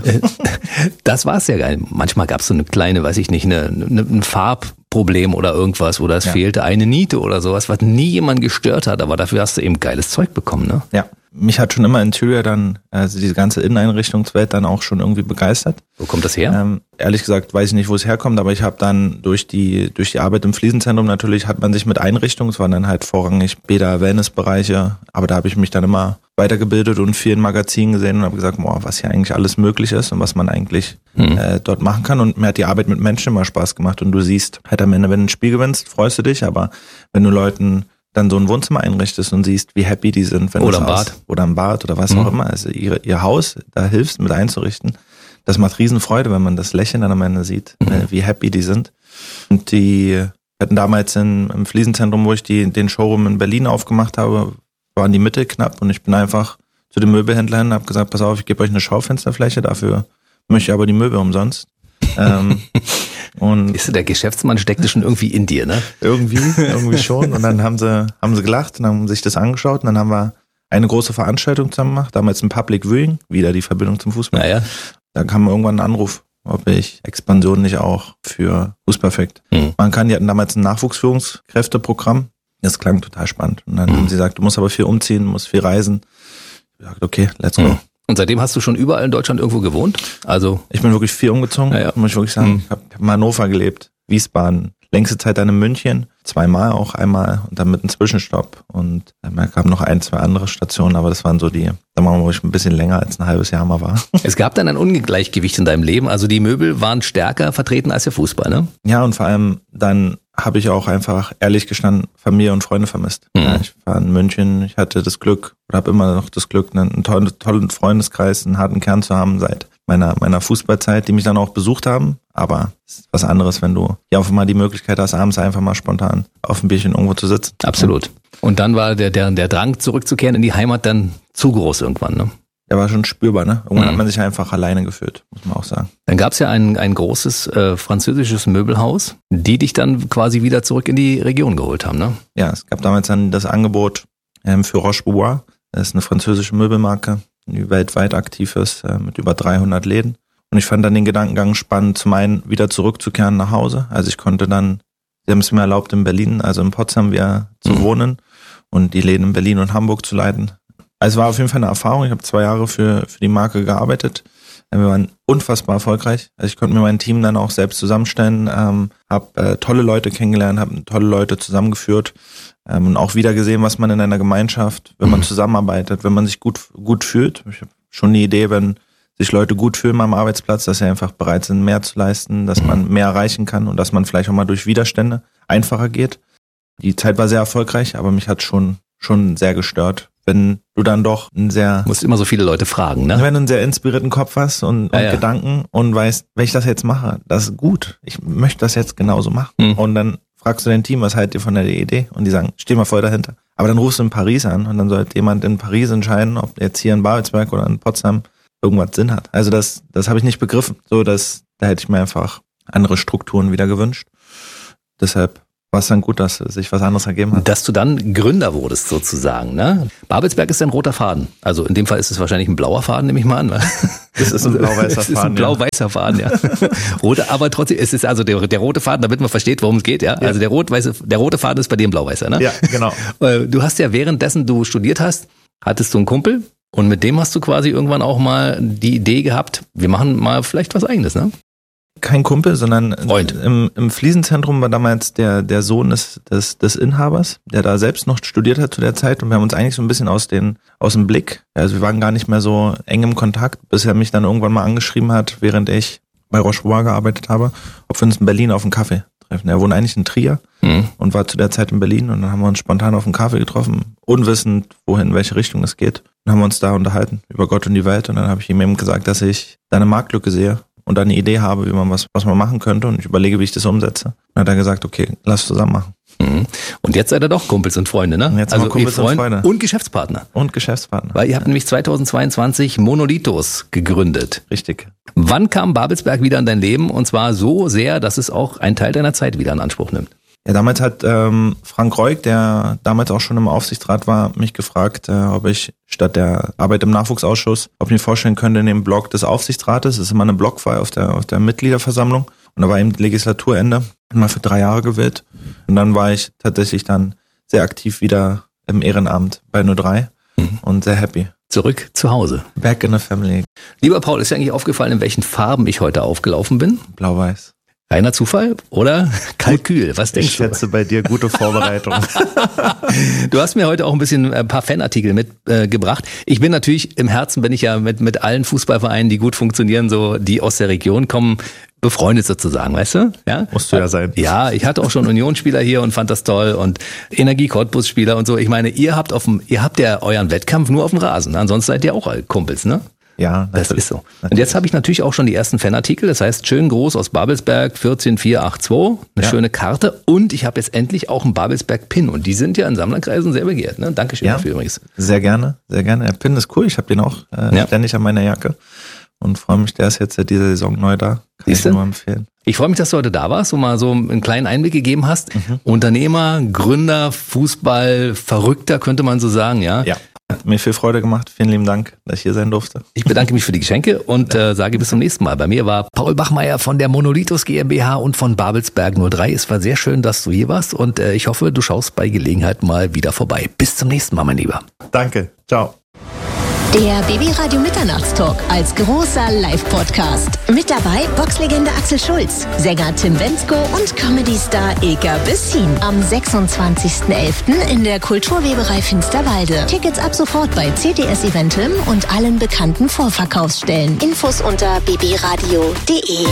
Das war's ja geil. Manchmal gab's so eine kleine, weiß ich nicht, ein Farbproblem oder irgendwas, oder es fehlte eine Niete oder sowas, was nie jemand gestört hat, aber dafür hast du eben geiles Zeug bekommen, ne? Ja. Mich hat schon immer Interior dann, also diese ganze Inneneinrichtungswelt dann auch schon irgendwie begeistert. Wo kommt das her? Ehrlich gesagt weiß ich nicht, wo es herkommt, aber ich habe dann durch die Arbeit im Fliesenzentrum natürlich hat man sich mit Einrichtungen, es waren dann halt vorrangig Bäder, Wellnessbereiche, aber da habe ich mich dann immer weitergebildet und viel in Magazinen gesehen und habe gesagt, was hier eigentlich alles möglich ist und was man eigentlich dort machen kann. Und mir hat die Arbeit mit Menschen immer Spaß gemacht und du siehst halt am Ende, wenn du ein Spiel gewinnst, freust du dich, aber wenn du Leuten dann so ein Wohnzimmer einrichtest und siehst, wie happy die sind. Wenn oder im Bad. Oder im Bad oder was auch immer. Also ihr Haus, da hilfst mit einzurichten. Das macht Riesenfreude, wenn man das Lächeln dann am Ende sieht, wie happy die sind. Und die hatten damals im Fliesenzentrum, wo ich den Showroom in Berlin aufgemacht habe, waren die Mittel knapp und ich bin einfach zu den Möbelhändlern und habe gesagt, pass auf, ich gebe euch eine Schaufensterfläche, dafür möchte ich aber die Möbel umsonst. Und der Geschäftsmann steckte schon irgendwie in dir, ne? Irgendwie schon. Und dann haben sie gelacht und haben sich das angeschaut und dann haben wir eine große Veranstaltung zusammen gemacht, damals ein Public Viewing, wieder die Verbindung zum Fußball. Naja. Da kam irgendwann ein Anruf, ob ich Expansion nicht auch für Fußperfekt machen kann. Die hatten damals ein Nachwuchsführungskräfteprogramm. Das klang total spannend. Und dann haben sie gesagt, du musst aber viel umziehen, musst viel reisen. Ich gesagt, okay, let's go. Und seitdem hast du schon überall in Deutschland irgendwo gewohnt? Also ich bin wirklich viel umgezogen, muss ich wirklich sagen. Ich habe in Hannover gelebt, Wiesbaden, längste Zeit dann in München, 2-mal auch, einmal und dann mit einem Zwischenstopp. Und dann kamen noch 1-2 andere Stationen, aber das waren so da waren wir wirklich ein bisschen länger als ein halbes Jahr mal war. Es gab dann ein Ungleichgewicht in deinem Leben, also die Möbel waren stärker vertreten als der Fußball, ne? Ja, und vor allem dann habe ich auch einfach, ehrlich gestanden, Familie und Freunde vermisst. Ja, ich war in München, ich hatte das Glück, oder habe immer noch das Glück, einen tollen Freundeskreis, einen harten Kern zu haben seit meiner Fußballzeit, die mich dann auch besucht haben. Aber es ist was anderes, wenn du hier einfach mal die Möglichkeit hast, abends einfach mal spontan auf ein Bierchen irgendwo zu sitzen. Absolut. Und dann war der Drang zurückzukehren in die Heimat dann zu groß irgendwann, ne? Der war schon spürbar, ne? Irgendwann hat man sich einfach alleine gefühlt, muss man auch sagen. Dann gab es ja ein großes französisches Möbelhaus, die dich dann quasi wieder zurück in die Region geholt haben, ne? Ja, es gab damals dann das Angebot für Roche-Bobois. Das ist eine französische Möbelmarke, die weltweit aktiv ist, mit über 300 Läden. Und ich fand dann den Gedankengang spannend, zum einen wieder zurückzukehren nach Hause. Also ich konnte dann, sie haben es mir erlaubt, in Berlin, also in Potsdam wieder zu wohnen und die Läden in Berlin und Hamburg zu leiten. Also es war auf jeden Fall eine Erfahrung. Ich habe 2 Jahre für die Marke gearbeitet. Wir waren unfassbar erfolgreich. Also ich konnte mir mein Team dann auch selbst zusammenstellen, habe tolle Leute kennengelernt, habe tolle Leute zusammengeführt und auch wieder gesehen, was man in einer Gemeinschaft, wenn man zusammenarbeitet, wenn man sich gut fühlt. Ich habe schon eine Idee, wenn sich Leute gut fühlen am Arbeitsplatz, dass sie einfach bereit sind, mehr zu leisten, dass man mehr erreichen kann und dass man vielleicht auch mal durch Widerstände einfacher geht. Die Zeit war sehr erfolgreich, aber mich hat schon sehr gestört, wenn du dann doch musst immer so viele Leute fragen, ne? Wenn du einen sehr inspirierten Kopf hast und Gedanken und weißt, wenn ich das jetzt mache, das ist gut. Ich möchte das jetzt genauso machen. Und dann fragst du dein Team, was haltet ihr von der Idee? Und die sagen, steh mal voll dahinter. Aber dann rufst du in Paris an und dann sollte jemand in Paris entscheiden, ob jetzt hier in Babelsberg oder in Potsdam irgendwas Sinn hat. Also das habe ich nicht begriffen. Da hätte ich mir einfach andere Strukturen wieder gewünscht. Deshalb war es dann gut, dass sich was anderes ergeben hat. Dass du dann Gründer wurdest sozusagen, ne? Babelsberg ist ein roter Faden. Also in dem Fall ist es wahrscheinlich ein blauer Faden, nehme ich mal an. Ne? Das ist ein blau-weißer Faden. Das ist ein blau-weißer Faden, ja. Aber trotzdem, es ist also der rote Faden, damit man versteht, worum es geht, ja. Also der rote Faden ist bei dir ein blau-weißer, ne? Ja, genau. Du hast ja währenddessen du studiert hast, hattest du einen Kumpel und mit dem hast du quasi irgendwann auch mal die Idee gehabt, wir machen mal vielleicht was Eigenes, ne? Kein Kumpel, sondern Freund. Im Fliesenzentrum war damals der Sohn des Inhabers, der da selbst noch studiert hat zu der Zeit und wir haben uns eigentlich so ein bisschen aus dem Blick, also wir waren gar nicht mehr so eng im Kontakt, bis er mich dann irgendwann mal angeschrieben hat, während ich bei Roche-Bois gearbeitet habe, ob wir uns in Berlin auf einen Kaffee treffen. Er wohnt eigentlich in Trier und war zu der Zeit in Berlin und dann haben wir uns spontan auf einen Kaffee getroffen, unwissend, in welche Richtung es geht. Dann haben wir uns da unterhalten über Gott und die Welt und dann habe ich ihm eben gesagt, dass ich da eine Marktlücke sehe und eine Idee habe, wie man was man machen könnte und ich überlege, wie ich das umsetze. Und dann hat er gesagt, okay, lass zusammen machen. Und jetzt seid ihr doch Kumpels und Freunde, ne? Jetzt also Kumpels und Freunde. Und Geschäftspartner. Weil ihr habt nämlich 2022 Monolithos gegründet. Richtig. Wann kam Babelsberg wieder in dein Leben? Und zwar so sehr, dass es auch einen Teil deiner Zeit wieder in Anspruch nimmt. Ja, damals hat Frank Reuk, der damals auch schon im Aufsichtsrat war, mich gefragt, ob ich statt der Arbeit im Nachwuchsausschuss, ob ich mir vorstellen könnte, in dem Blog des Aufsichtsrates, das ist immer eine Blockwahl auf der Mitgliederversammlung, und da war eben Legislaturende, mal für 3 Jahre gewählt. Und dann war ich tatsächlich dann sehr aktiv wieder im Ehrenamt bei 03 und sehr happy. Zurück zu Hause. Back in the family. Lieber Paul, ist dir eigentlich aufgefallen, in welchen Farben ich heute aufgelaufen bin? Blau-weiß. Reiner Zufall oder Kalkül? Was denkst du? Ich schätze bei dir gute Vorbereitung. Du hast mir heute auch ein paar Fanartikel mitgebracht. Ich bin natürlich im Herzen, bin ich ja mit allen Fußballvereinen, die gut funktionieren, so die aus der Region kommen, befreundet sozusagen, weißt du? Ja? Musst du ja sein. Ja, ich hatte auch schon Unionsspieler hier und fand das toll und Energie-Cottbus-Spieler und so. Ich meine, ihr habt ja euren Wettkampf nur auf dem Rasen. Ansonsten seid ihr auch Kumpels, ne? Ja, das ist so. Und jetzt habe ich natürlich auch schon die ersten Fanartikel. Das heißt, schön groß aus Babelsberg, 14482, eine schöne Karte. Und ich habe jetzt endlich auch einen Babelsberg-Pin. Und die sind ja in Sammlerkreisen sehr begehrt. Ne? Dankeschön dafür übrigens. Sehr gerne, sehr gerne. Der Pin ist cool. Ich habe den auch ständig an meiner Jacke. Und freue mich, der ist jetzt seit dieser Saison neu da. Kann ich nur empfehlen. Ich freue mich, dass du heute da warst und mal so einen kleinen Einblick gegeben hast. Unternehmer, Gründer, Fußball, Verrückter könnte man so sagen, ja? Ja. Hat mir viel Freude gemacht. Vielen lieben Dank, dass ich hier sein durfte. Ich bedanke mich für die Geschenke und sage bis zum nächsten Mal. Bei mir war Paul Bachmeier von der Monolithos GmbH und von Babelsberg 03. Es war sehr schön, dass du hier warst und ich hoffe, du schaust bei Gelegenheit mal wieder vorbei. Bis zum nächsten Mal, mein Lieber. Danke. Ciao. Der BB Radio Mitternachtstalk als großer Live-Podcast. Mit dabei Boxlegende Axel Schulz, Sänger Tim Bendzko und Comedy-Star Eka Bessin. Am 26.11. in der Kulturweberei Finsterwalde. Tickets ab sofort bei CTS Eventim und allen bekannten Vorverkaufsstellen. Infos unter bbradio.de.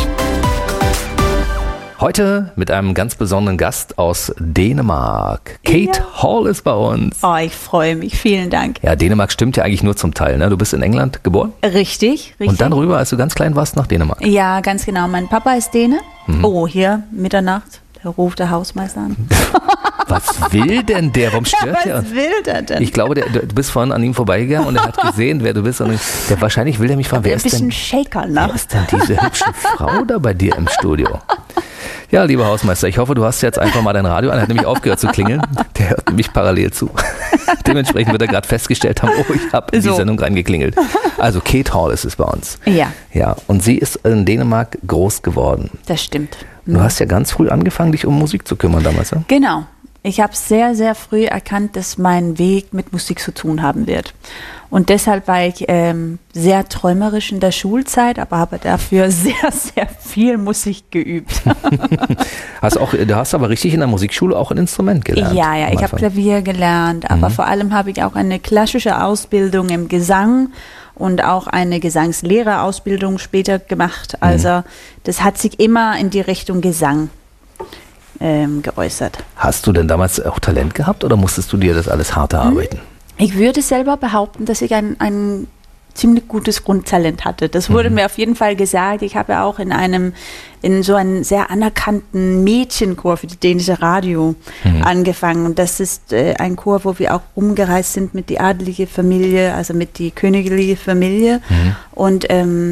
Heute mit einem ganz besonderen Gast aus Dänemark. Kate Hall ist bei uns. Oh, ich freue mich. Vielen Dank. Ja, Dänemark stimmt ja eigentlich nur zum Teil, ne? Du bist in England geboren? Richtig. Und dann rüber, als du ganz klein warst, nach Dänemark? Ja, ganz genau. Mein Papa ist Däne. Oh, hier, Mitternacht. Da ruft der Hausmeister an. Was will denn der? Warum stört er uns? Was will der denn? Ich glaube, du bist vorhin an ihm vorbeigegangen und er hat gesehen, wer du bist. Und wahrscheinlich will der mich fragen, wer ist denn diese hübsche Frau da bei dir im Studio? Ja, lieber Hausmeister, ich hoffe, du hast jetzt einfach mal dein Radio an. Er hat nämlich aufgehört zu klingeln. Der hört nämlich parallel zu. Dementsprechend wird er gerade festgestellt haben, ich habe in die Sendung reingeklingelt. Also Kate Hall ist es bei uns. Ja. Ja, und sie ist in Dänemark groß geworden. Das stimmt. Du hast ja ganz früh angefangen, dich um Musik zu kümmern damals, ja? Genau. Ich habe sehr, sehr früh erkannt, dass mein Weg mit Musik zu tun haben wird. Und deshalb war ich sehr träumerisch in der Schulzeit, aber habe dafür sehr, sehr viel Musik geübt. Du hast aber richtig in der Musikschule auch ein Instrument gelernt. Ja, ich habe Klavier gelernt, aber vor allem habe ich auch eine klassische Ausbildung im Gesang und auch eine Gesangslehrerausbildung später gemacht. Also das hat sich immer in die Richtung Gesang geäußert. Hast du denn damals auch Talent gehabt oder musstest du dir das alles hart erarbeiten? Ich würde selber behaupten, dass ich ein ziemlich gutes Grundtalent hatte. Das wurde mir auf jeden Fall gesagt. Ich habe ja auch in so einem sehr anerkannten Mädchenchor für die dänische Radio angefangen. Und das ist ein Chor, wo wir auch rumgereist sind mit die adelige Familie, also mit die königliche Familie. Und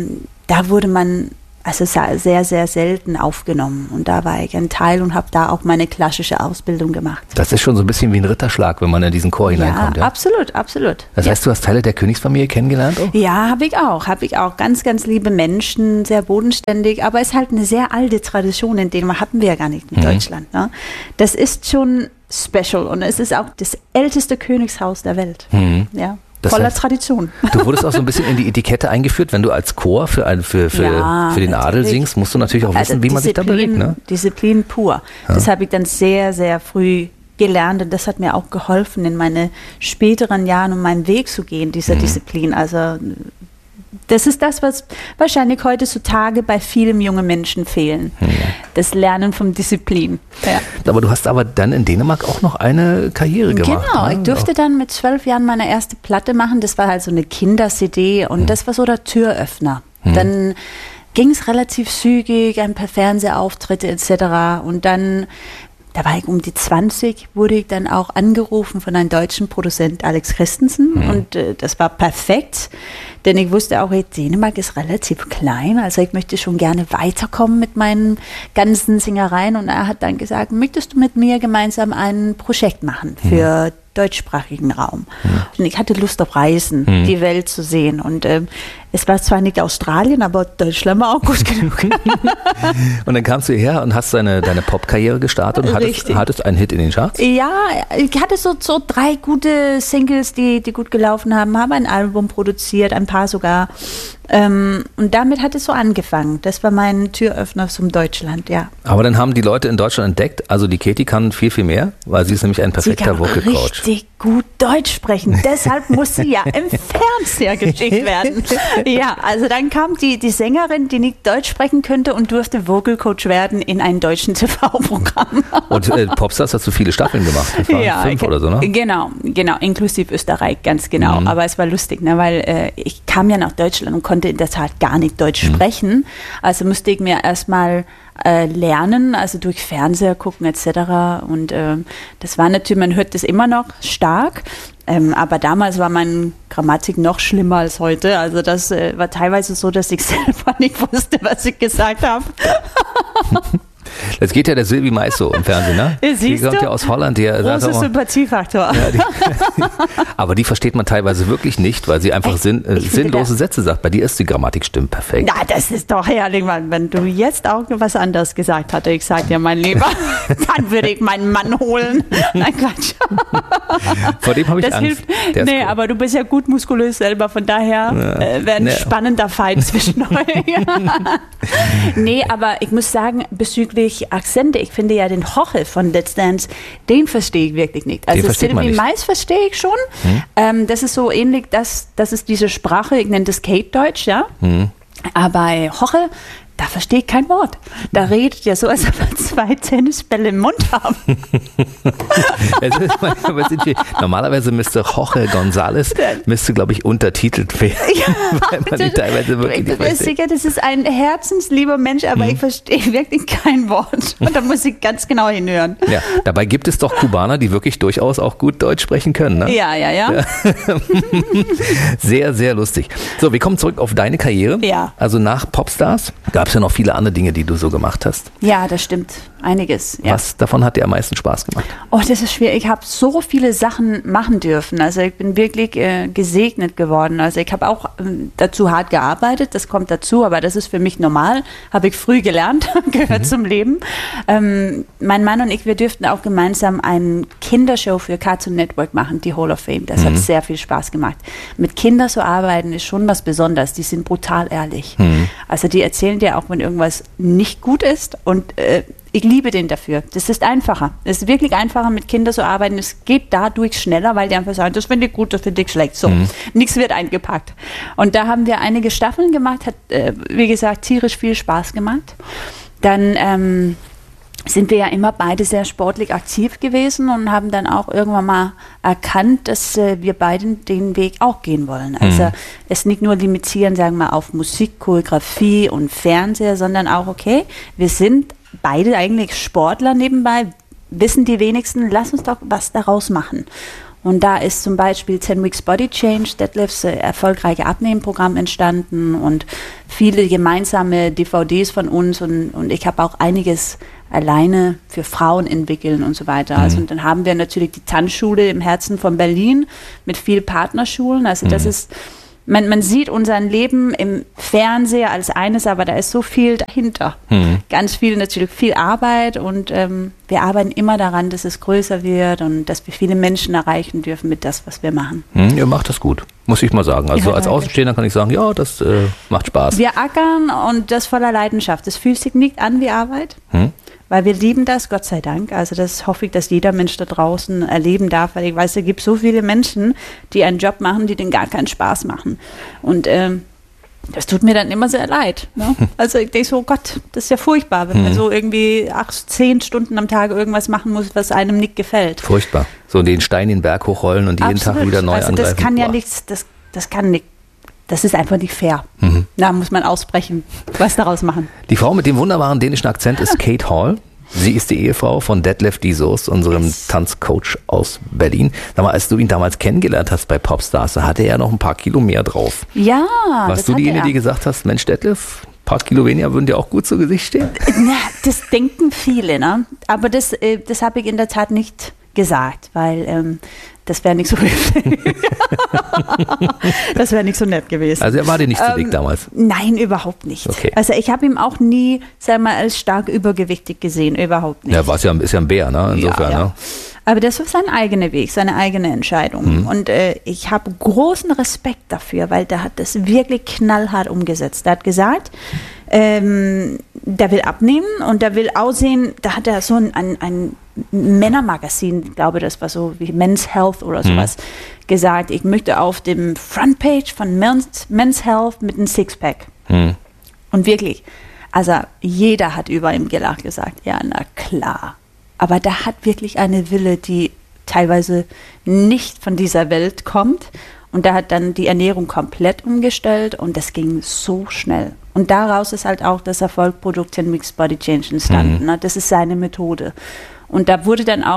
da wurde man sehr, sehr selten aufgenommen. Und da war ich ein Teil und habe da auch meine klassische Ausbildung gemacht. Das ist schon so ein bisschen wie ein Ritterschlag, wenn man in diesen Chor hineinkommt. Ja, absolut, absolut. Das heißt, du hast Teile der Königsfamilie kennengelernt auch? Ja, habe ich auch. Ganz, ganz liebe Menschen, sehr bodenständig. Aber es ist halt eine sehr alte Tradition, in Dänemark hatten wir ja gar nicht in Deutschland. Ne? Das ist schon special und es ist auch das älteste Königshaus der Welt. Ja. Voller Tradition. Du wurdest auch so ein bisschen in die Etikette eingeführt, wenn du als Chor für den Adel singst, musst du natürlich auch wissen, wie man sich da bewegt. Ne? Disziplin pur. Ja. Das habe ich dann sehr, sehr früh gelernt und das hat mir auch geholfen, in meine späteren Jahren um meinen Weg zu gehen, dieser Disziplin. Also das ist das, was wahrscheinlich heutzutage bei vielen jungen Menschen fehlen. Das Lernen von Disziplin. Ja. Aber du hast dann in Dänemark auch noch eine Karriere gemacht. Genau, ich durfte dann mit 12 Jahren meine erste Platte machen. Das war halt so eine Kinder-CD und das war so der Türöffner. Dann ging es relativ zügig, ein paar Fernsehauftritte etc. Und dann, da war ich um die 20, wurde ich dann auch angerufen von einem deutschen Produzent, Alex Christensen. Und das war perfekt, denn ich wusste auch, Dänemark ist relativ klein, also ich möchte schon gerne weiterkommen mit meinen ganzen Singereien. Und er hat dann gesagt, möchtest du mit mir gemeinsam ein Projekt machen für deutschsprachigen Raum. Und ich hatte Lust auf Reisen, die Welt zu sehen. Und es war zwar nicht Australien, aber Deutschland war auch gut genug. Und dann kamst du hierher und hast deine Pop-Karriere gestartet und hattest einen Hit in den Charts? Ja, ich hatte so 3 gute Singles, die gut gelaufen haben, habe ein Album produziert, ein paar sogar. Und damit hat es so angefangen. Das war mein Türöffner zum Deutschland, ja. Aber dann haben die Leute in Deutschland entdeckt, also die Katie kann viel, viel mehr, weil sie ist nämlich ein perfekter Vocal Coach. Richtig gut Deutsch sprechen. Deshalb muss sie ja im Fernseher geschickt werden. Ja, also dann kam die Sängerin, die nicht Deutsch sprechen könnte und durfte Vocal Coach werden in einem deutschen TV-Programm. Und Popstars hast du viele Staffeln gemacht. Das waren 5 oder so, ne? Genau, inklusive Österreich, ganz genau. Aber es war lustig, ne, weil ich kam ja nach Deutschland und konnte in der Tat gar nicht Deutsch sprechen. Also musste ich mir erstmal lernen, also durch Fernseher gucken etc. Und das war natürlich, man hört das immer noch stark, aber damals war meine Grammatik noch schlimmer als heute. Also das war teilweise so, dass ich selber nicht wusste, was ich gesagt habe. Jetzt geht ja der Sylvie Mais so im Fernsehen, ne? Die kommt ja aus Holland. Großer Sympathiefaktor. Ja, aber die versteht man teilweise wirklich nicht, weil sie einfach sinnlose Sätze sagt. Bei dir ist die Grammatik stimmt perfekt. Na, das ist doch herrlich, Mann. Wenn du jetzt auch was anderes gesagt hättest, ich sag dir, mein Lieber, dann würde ich meinen Mann holen. Nein, Quatsch. Vor dem habe ich Angst. Nee, aber du bist ja gut muskulös selber, von daher wäre ein spannender Fight zwischen euch. Nee, aber ich muss sagen, bezüglich Akzente, ich finde ja den Hoche von Let's Dance, den verstehe ich wirklich nicht. Also Sylvie Mais verstehe ich schon. Das ist so ähnlich, das ist diese Sprache, ich nenne das Kate-Deutsch, ja. Aber bei Hoche, da verstehe ich kein Wort. Da redet ja so, als ob wir 2 Tennisbälle im Mund haben. Normalerweise müsste Jorge González, glaube ich, untertitelt werden. Ja, weil man die teilweise wirklich nicht versteht. Sicher, das ist ein herzenslieber Mensch, aber ich verstehe wirklich kein Wort. Und da muss ich ganz genau hinhören. Ja, dabei gibt es doch Kubaner, die wirklich durchaus auch gut Deutsch sprechen können. Ne? Ja. Sehr, sehr lustig. So, wir kommen zurück auf deine Karriere. Ja. Also nach Popstars gab es ja noch viele andere Dinge, die du so gemacht hast. Ja, das stimmt. Einiges. Ja. Was davon hat dir am meisten Spaß gemacht? Oh, das ist schwierig. Ich habe so viele Sachen machen dürfen. Also ich bin wirklich gesegnet geworden. Also ich habe auch dazu hart gearbeitet, das kommt dazu, aber das ist für mich normal. Habe ich früh gelernt, gehört zum Leben. Mein Mann und ich, wir dürften auch gemeinsam eine Kindershow für Cartoon Network machen, die Hall of Fame. Das hat sehr viel Spaß gemacht. Mit Kindern zu arbeiten ist schon was Besonderes. Die sind brutal ehrlich. Also die erzählen dir auch, wenn irgendwas nicht gut ist und ich liebe den dafür. Das ist einfacher. Es ist wirklich einfacher, mit Kindern zu arbeiten. Es geht dadurch schneller, weil die einfach sagen, das finde ich gut, das finde ich schlecht. So, nichts wird eingepackt. Und da haben wir einige Staffeln gemacht, hat, wie gesagt, tierisch viel Spaß gemacht. Dann sind wir ja immer beide sehr sportlich aktiv gewesen und haben dann auch irgendwann mal erkannt, dass wir beide den Weg auch gehen wollen. Also es nicht nur limitieren, sagen wir, auf Musik, Choreografie und Fernseher, sondern auch, okay, wir sind beide eigentlich Sportler nebenbei, wissen die wenigsten, lass uns doch was daraus machen. Und da ist zum Beispiel 10 Weeks Body Change, Detlefs erfolgreiche Abnehmprogramm entstanden und viele gemeinsame DVDs von uns und ich habe auch einiges alleine für Frauen entwickeln und so weiter. Also und dann haben wir natürlich die Tanzschule im Herzen von Berlin mit vielen Partnerschulen. Also das ist, man sieht unser Leben im Fernseher als eines, aber da ist so viel dahinter. Ganz viel, natürlich viel Arbeit und wir arbeiten immer daran, dass es größer wird und dass wir viele Menschen erreichen dürfen mit das, was wir machen. Ihr macht das gut, muss ich mal sagen. Also Ja, als danke. Außenstehender kann ich sagen, ja, das macht Spaß. Wir ackern und das voller Leidenschaft. Es fühlt sich nicht an wie Arbeit, weil wir lieben das, Gott sei Dank. Also das hoffe ich, dass jeder Mensch da draußen erleben darf, weil ich weiß, es gibt so viele Menschen, die einen Job machen, die denen gar keinen Spaß machen. Und das tut mir dann immer sehr leid. Ne? Also ich denke so, Gott, das ist ja furchtbar, wenn man so irgendwie 10 Stunden am Tag irgendwas machen muss, was einem nicht gefällt. Furchtbar. So den Stein in den Berg hochrollen und jeden Tag wieder neu also angreifen. das kann ja Boah. nichts, das kann nicht. Das ist einfach nicht fair. Da muss man ausbrechen, was daraus machen. Die Frau mit dem wunderbaren dänischen Akzent ist Kate Hall. Sie ist die Ehefrau von Detlef die Soest, unserem Tanzcoach aus Berlin. Sag mal, als du ihn damals kennengelernt hast bei Popstars, da hatte er noch ein paar Kilo mehr drauf. Ja, Warst du diejenige, die gesagt hast, Mensch Detlef, ein paar Kilo weniger würden dir auch gut zu Gesicht stehen? Na, das denken viele, ne? Aber das habe ich in der Tat nicht gesagt, weil das wäre nicht so das wäre nicht so nett gewesen. Also er war dir nicht zu dick damals? Nein, überhaupt nicht. Okay. Also ich habe ihn auch nie, sag mal, als stark übergewichtig gesehen, überhaupt nicht. Ja, ist ja ein Bär, ne? Insofern, Ja. ne? Aber das war sein eigener Weg, seine eigene Entscheidung. Und ich habe großen Respekt dafür, weil der hat das wirklich knallhart umgesetzt. Der hat gesagt, der will abnehmen und der will aussehen, da hat er so ein Männermagazin, ich glaube, das war so wie Men's Health oder sowas, gesagt, ich möchte auf dem Frontpage von Men's Health mit einem Sixpack. Und wirklich, also jeder hat über ihm gelacht, gesagt, ja, na klar. Aber der hat wirklich eine Wille, die teilweise nicht von dieser Welt kommt. Und der hat dann die Ernährung komplett umgestellt und das ging so schnell. Und daraus ist halt auch das Erfolgprodukt 10 Weeks Body Change entstanden. Ne? Das ist seine Methode. Und da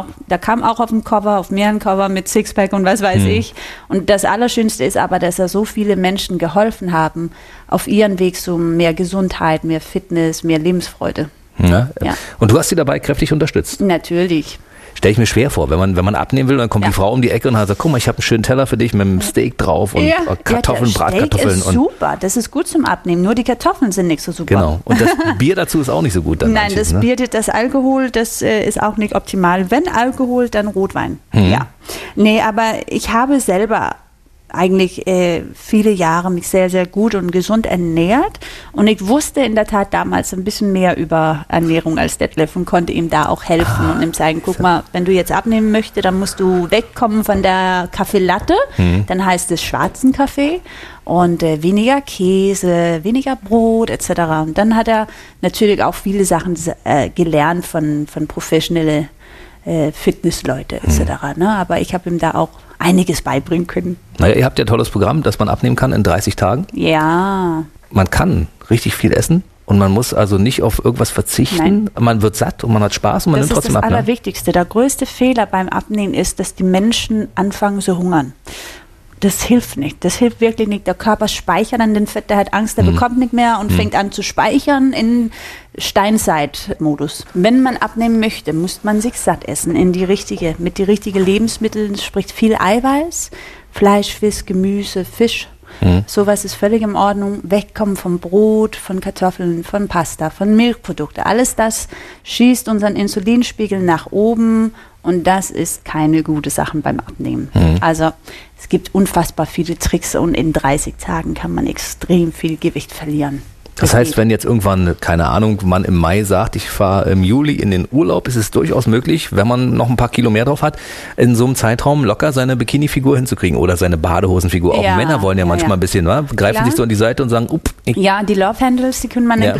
kam auch auf dem Cover, auf mehreren Cover mit Sixpack und was weiß ich. Und das Allerschönste ist aber, dass er so viele Menschen geholfen haben auf ihren Weg zu mehr Gesundheit, mehr Fitness, mehr Lebensfreude. Ja. Ja. Und du hast sie dabei kräftig unterstützt. Natürlich. Stelle ich mir schwer vor, wenn man abnehmen will, dann kommt die Frau um die Ecke und sagt, guck mal, ich habe einen schönen Teller für dich mit einem Steak drauf und Kartoffeln, der Bratkartoffeln. Steak ist super, das ist gut zum Abnehmen, nur die Kartoffeln sind nicht so super. Genau. Und das Bier dazu ist auch nicht so gut. Dann Nein, das Bier, das Alkohol, das ist auch nicht optimal. Wenn Alkohol, dann Rotwein. Ja. Nee, aber ich habe selber eigentlich viele Jahre mich sehr, sehr gut und gesund ernährt und ich wusste in der Tat damals ein bisschen mehr über Ernährung als Detlef und konnte ihm da auch helfen und ihm sagen, guck mal, wenn du jetzt abnehmen möchtest, dann musst du wegkommen von der Kaffee Latte, dann heißt es schwarzen Kaffee und weniger Käse, weniger Brot etc. Und dann hat er natürlich auch viele Sachen gelernt von professionellen Fitnessleute etc. Ne? Aber ich habe ihm da auch einiges beibringen können. Naja, ihr habt ja ein tolles Programm, das man abnehmen kann in 30 Tagen. Ja. Man kann richtig viel essen und man muss also nicht auf irgendwas verzichten. Nein. Man wird satt und man hat Spaß und man nimmt trotzdem ab. Das ist das Ne? Allerwichtigste. Der größte Fehler beim Abnehmen ist, dass die Menschen anfangen zu hungern. Das hilft nicht. Das hilft wirklich nicht. Der Körper speichert dann den Fett, der hat Angst, der bekommt nicht mehr und fängt an zu speichern in Steinzeitmodus. Wenn man abnehmen möchte, muss man sich satt essen mit die richtigen Lebensmitteln, sprich viel Eiweiß, Fleisch, Fisch, Gemüse, Fisch. Sowas ist völlig in Ordnung. Wegkommen vom Brot, von Kartoffeln, von Pasta, von Milchprodukten. Alles das schießt unseren Insulinspiegel nach oben und das ist keine gute Sache beim Abnehmen. Also es gibt unfassbar viele Tricks und in 30 Tagen kann man extrem viel Gewicht verlieren. Das heißt, wenn jetzt irgendwann, keine Ahnung, man im Mai sagt, ich fahre im Juli in den Urlaub, ist es durchaus möglich, wenn man noch ein paar Kilo mehr drauf hat, in so einem Zeitraum locker seine Bikini-Figur hinzukriegen oder seine Badehosenfigur. Auch Männer wollen ja manchmal ein bisschen, greifen sich so an die Seite und sagen, ja, die Love Handles, die können man im Griff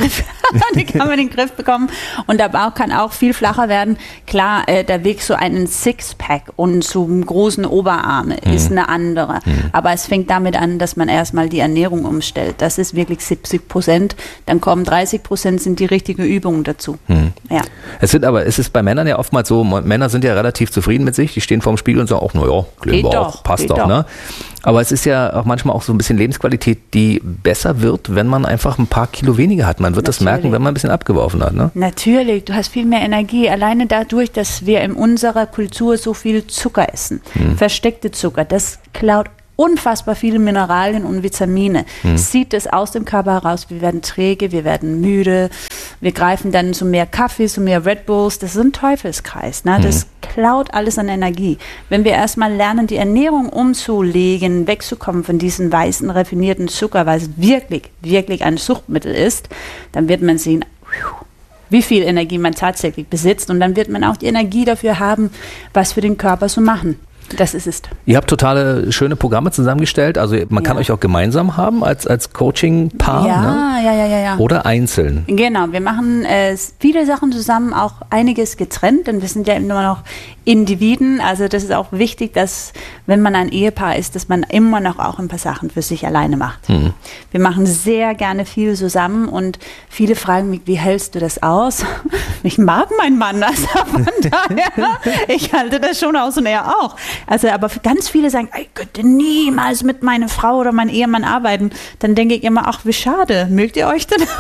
Die kann man in den Griff bekommen. Und der Bauch kann auch viel flacher werden. Klar, der Weg zu einem Sixpack und zum großen Oberarme ist eine andere. Aber es fängt damit an, dass man erstmal die Ernährung umstellt. Das ist wirklich 70%. Dann kommen 30%, sind die richtigen Übungen dazu. Ja. Es ist bei Männern ja oftmals so, Männer sind ja relativ zufrieden mit sich. Die stehen vorm Spiegel und sagen auch, naja, passt doch. Ne? Aber es ist ja auch manchmal auch so ein bisschen Lebensqualität, die besser wird, wenn man einfach ein paar Kilo weniger hat. Man wird das merken, wenn man ein bisschen abgeworfen hat. Ne? Natürlich, du hast viel mehr Energie. Alleine dadurch, dass wir in unserer Kultur so viel Zucker essen. Versteckte Zucker, das klaut unfassbar viele Mineralien und Vitamine. Zieht es aus dem Körper heraus, wir werden träge, wir werden müde, wir greifen dann zu mehr Kaffee, zu mehr Red Bulls. Das ist ein Teufelskreis. Ne? Das klaut alles an Energie. Wenn wir erstmal lernen, die Ernährung umzulegen, wegzukommen von diesen weißen, raffinierten Zucker, weil es wirklich, wirklich ein Suchtmittel ist, dann wird man sehen, wie viel Energie man tatsächlich besitzt. Und dann wird man auch die Energie dafür haben, was für den Körper zu machen. Das ist es. Ihr habt totale schöne Programme zusammengestellt. Also man kann euch auch gemeinsam haben als Coaching-Paar. Ja. Oder einzeln. Genau, wir machen viele Sachen zusammen, auch einiges getrennt, denn wir sind ja immer noch Individuen. Also das ist auch wichtig, dass wenn man ein Ehepaar ist, dass man immer noch auch ein paar Sachen für sich alleine macht. Wir machen sehr gerne viel zusammen und viele fragen mich, wie hältst du das aus? Ich mag meinen Mann, also von daher, ich halte das schon aus und er auch. Also aber ganz viele sagen, ich könnte niemals mit meiner Frau oder meinem Ehemann arbeiten. Dann denke ich immer, ach wie schade, mögt ihr euch denn?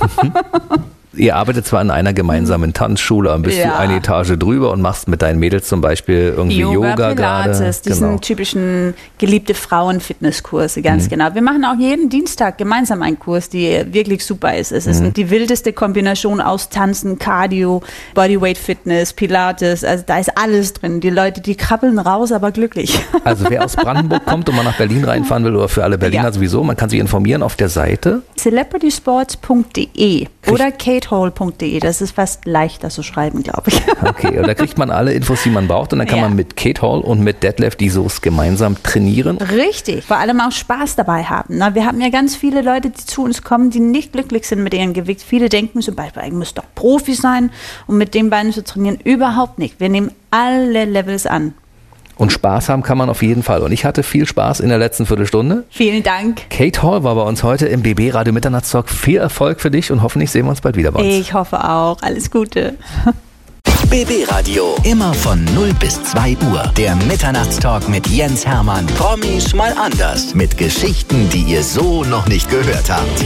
Ihr arbeitet zwar in einer gemeinsamen Tanzschule, aber bist du eine Etage drüber und machst mit deinen Mädels zum Beispiel irgendwie Yoga Pilates, gerade. Diesen typischen geliebte Frauen-Fitnesskurse, ganz genau. Wir machen auch jeden Dienstag gemeinsam einen Kurs, die wirklich super ist. Es ist die wildeste Kombination aus Tanzen, Cardio, Bodyweight Fitness, Pilates, also da ist alles drin. Die Leute, die krabbeln raus, aber glücklich. Also wer aus Brandenburg kommt und mal nach Berlin reinfahren will, oder für alle Berliner sowieso, man kann sich informieren auf der Seite celebritysports.de oder katehall.de, das ist fast leichter zu schreiben, glaube ich. Okay, und da kriegt man alle Infos, die man braucht und dann kann man mit Kate Hall und mit Detlef die Soos gemeinsam trainieren. Richtig, vor allem auch Spaß dabei haben. Wir haben ja ganz viele Leute, die zu uns kommen, die nicht glücklich sind mit ihrem Gewicht. Viele denken zum Beispiel, ich muss doch Profi sein, um mit den Beinen zu trainieren. Überhaupt nicht. Wir nehmen alle Levels an. Und Spaß haben kann man auf jeden Fall. Und ich hatte viel Spaß in der letzten Viertelstunde. Vielen Dank. Kate Hall war bei uns heute im BB Radio Mitternachtstalk. Viel Erfolg für dich und hoffentlich sehen wir uns bald wieder bei uns. Ich hoffe auch. Alles Gute. BB Radio. Immer von 0 bis 2 Uhr. Der Mitternachtstalk mit Jens Hermann. Promis mal anders. Mit Geschichten, die ihr so noch nicht gehört habt.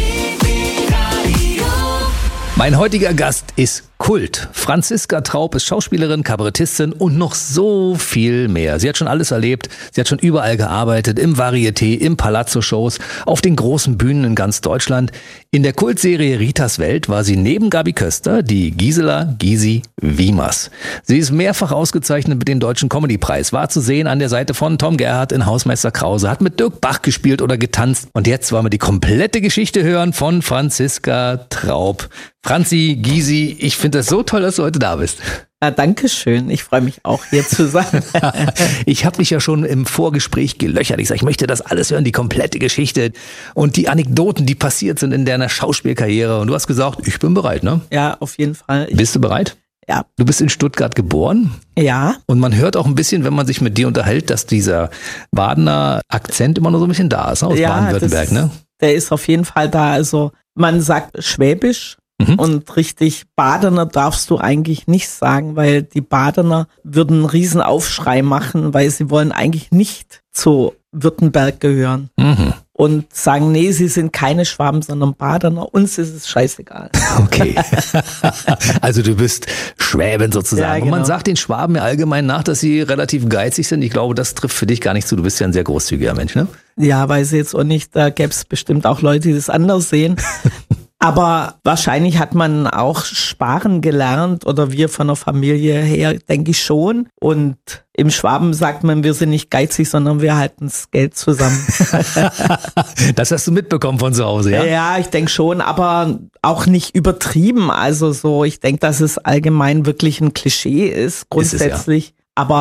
Mein heutiger Gast ist Kult. Franziska Traub ist Schauspielerin, Kabarettistin und noch so viel mehr. Sie hat schon alles erlebt. Sie hat schon überall gearbeitet, im Varieté, im Palazzo-Shows, auf den großen Bühnen in ganz Deutschland. In der Kultserie Ritas Welt war sie neben Gabi Köster die Gisela Gysi Wiemers. Sie ist mehrfach ausgezeichnet mit dem Deutschen Comedy-Preis, war zu sehen an der Seite von Tom Gerhardt in Hausmeister Krause, hat mit Dirk Bach gespielt oder getanzt. Und jetzt wollen wir die komplette Geschichte hören von Franziska Traub. Franzi, Gysi, ich finde das so toll, dass du heute da bist. Ja, danke schön. Ich freue mich auch, hier zu sein. Ich habe dich ja schon im Vorgespräch gelöchert. Ich sage, ich möchte das alles hören, die komplette Geschichte und die Anekdoten, die passiert sind in deiner Schauspielkarriere. Und du hast gesagt, ich bin bereit, ne? Ja, auf jeden Fall. Bist du bereit? Ja. Du bist in Stuttgart geboren? Ja. Und man hört auch ein bisschen, wenn man sich mit dir unterhält, dass dieser Badener Akzent immer noch so ein bisschen da ist, ne? Aus Baden-Württemberg, ne? Der ist auf jeden Fall da. Also man sagt Schwäbisch. Und richtig Badener darfst du eigentlich nicht sagen, weil die Badener würden einen riesen Aufschrei machen, weil sie wollen eigentlich nicht zu Württemberg gehören. Und sagen, nee, sie sind keine Schwaben, sondern Badener. Uns ist es scheißegal. Okay. Also du bist Schwäbin sozusagen. Ja, genau. Und man sagt den Schwaben ja allgemein nach, dass sie relativ geizig sind. Ich glaube, das trifft für dich gar nicht zu. Du bist ja ein sehr großzügiger Mensch, ne? Ja, weiß ich jetzt auch nicht. Da gäbe es bestimmt auch Leute, die das anders sehen. Aber wahrscheinlich hat man auch sparen gelernt oder wir von der Familie her, denke ich schon. Und im Schwaben sagt man, wir sind nicht geizig, sondern wir halten das Geld zusammen. Das hast du mitbekommen von zu Hause, ja? Ja, ich denke schon, aber auch nicht übertrieben. Also so, ich denke, dass es allgemein wirklich ein Klischee ist, grundsätzlich. Ist es, ja. Aber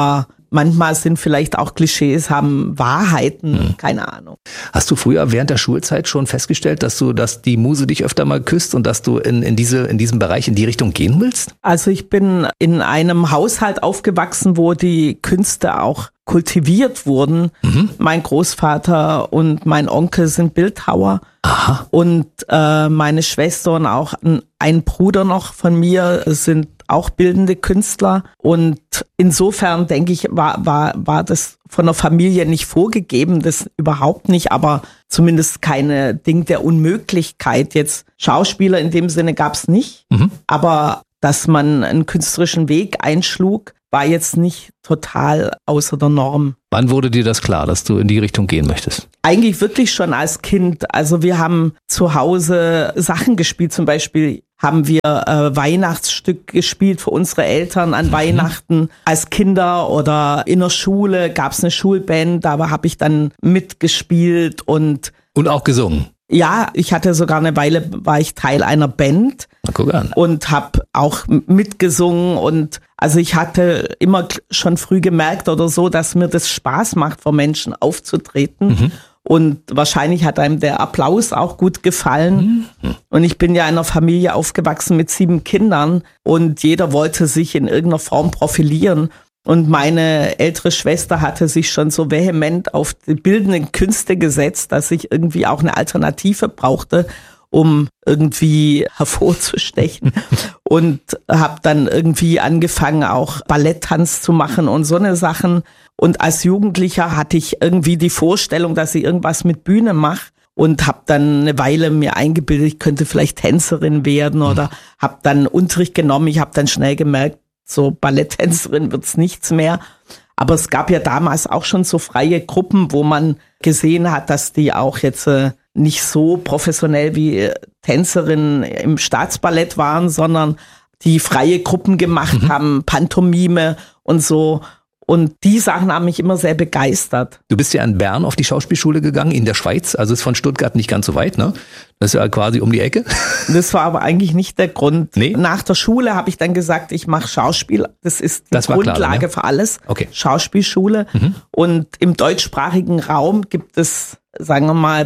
manchmal sind vielleicht auch Klischees, haben Wahrheiten, keine Ahnung. Hast du früher während der Schulzeit schon festgestellt, dass die Muse dich öfter mal küsst und dass du in diesem Bereich, in die Richtung gehen willst? Also ich bin in einem Haushalt aufgewachsen, wo die Künste auch kultiviert wurden. Mein Großvater und mein Onkel sind Bildhauer. Aha. Und meine Schwester und auch ein Bruder noch von mir sind auch bildende Künstler. Und insofern denke ich, war das von der Familie nicht vorgegeben, das überhaupt nicht, aber zumindest keine Ding der Unmöglichkeit. Jetzt Schauspieler in dem Sinne gab es nicht, aber dass man einen künstlerischen Weg einschlug, war jetzt nicht total außer der Norm. Wann wurde dir das klar, dass du in die Richtung gehen möchtest? Eigentlich wirklich schon als Kind. Also wir haben zu Hause Sachen gespielt. Zum Beispiel haben wir Weihnachtsstück gespielt für unsere Eltern an Weihnachten als Kinder, oder in der Schule gab es eine Schulband, da habe ich dann mitgespielt und auch gesungen. Ja, ich hatte sogar eine Weile, war ich Teil einer Band. Na, guck an. Und habe auch mitgesungen, und also ich hatte immer schon früh gemerkt oder so, dass mir das Spaß macht, vor Menschen aufzutreten. Und wahrscheinlich hat einem der Applaus auch gut gefallen. Und ich bin ja in einer Familie aufgewachsen mit 7 Kindern und jeder wollte sich in irgendeiner Form profilieren. Und meine ältere Schwester hatte sich schon so vehement auf die bildenden Künste gesetzt, dass ich irgendwie auch eine Alternative brauchte, um irgendwie hervorzustechen. Und habe dann irgendwie angefangen, auch Balletttanz zu machen und so eine Sachen. Und als Jugendlicher hatte ich irgendwie die Vorstellung, dass ich irgendwas mit Bühne mache. Und habe dann eine Weile mir eingebildet, ich könnte vielleicht Tänzerin werden, oder habe dann Unterricht genommen. Ich habe dann schnell gemerkt, so Balletttänzerin wird's nichts mehr. Aber es gab ja damals auch schon so freie Gruppen, wo man gesehen hat, dass die auch jetzt nicht so professionell wie Tänzerinnen im Staatsballett waren, sondern die freie Gruppen gemacht haben, Pantomime und so. Und die Sachen haben mich immer sehr begeistert. Du bist ja in Bern auf die Schauspielschule gegangen, in der Schweiz. Also ist von Stuttgart nicht ganz so weit, ne? Das ist ja quasi um die Ecke. Das war aber eigentlich nicht der Grund. Nee? Nach der Schule habe ich dann gesagt, ich mache Schauspiel. Das ist die Grundlage klar, für alles. Okay. Schauspielschule. Und im deutschsprachigen Raum gibt es, sagen wir mal,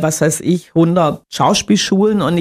100 Schauspielschulen. Und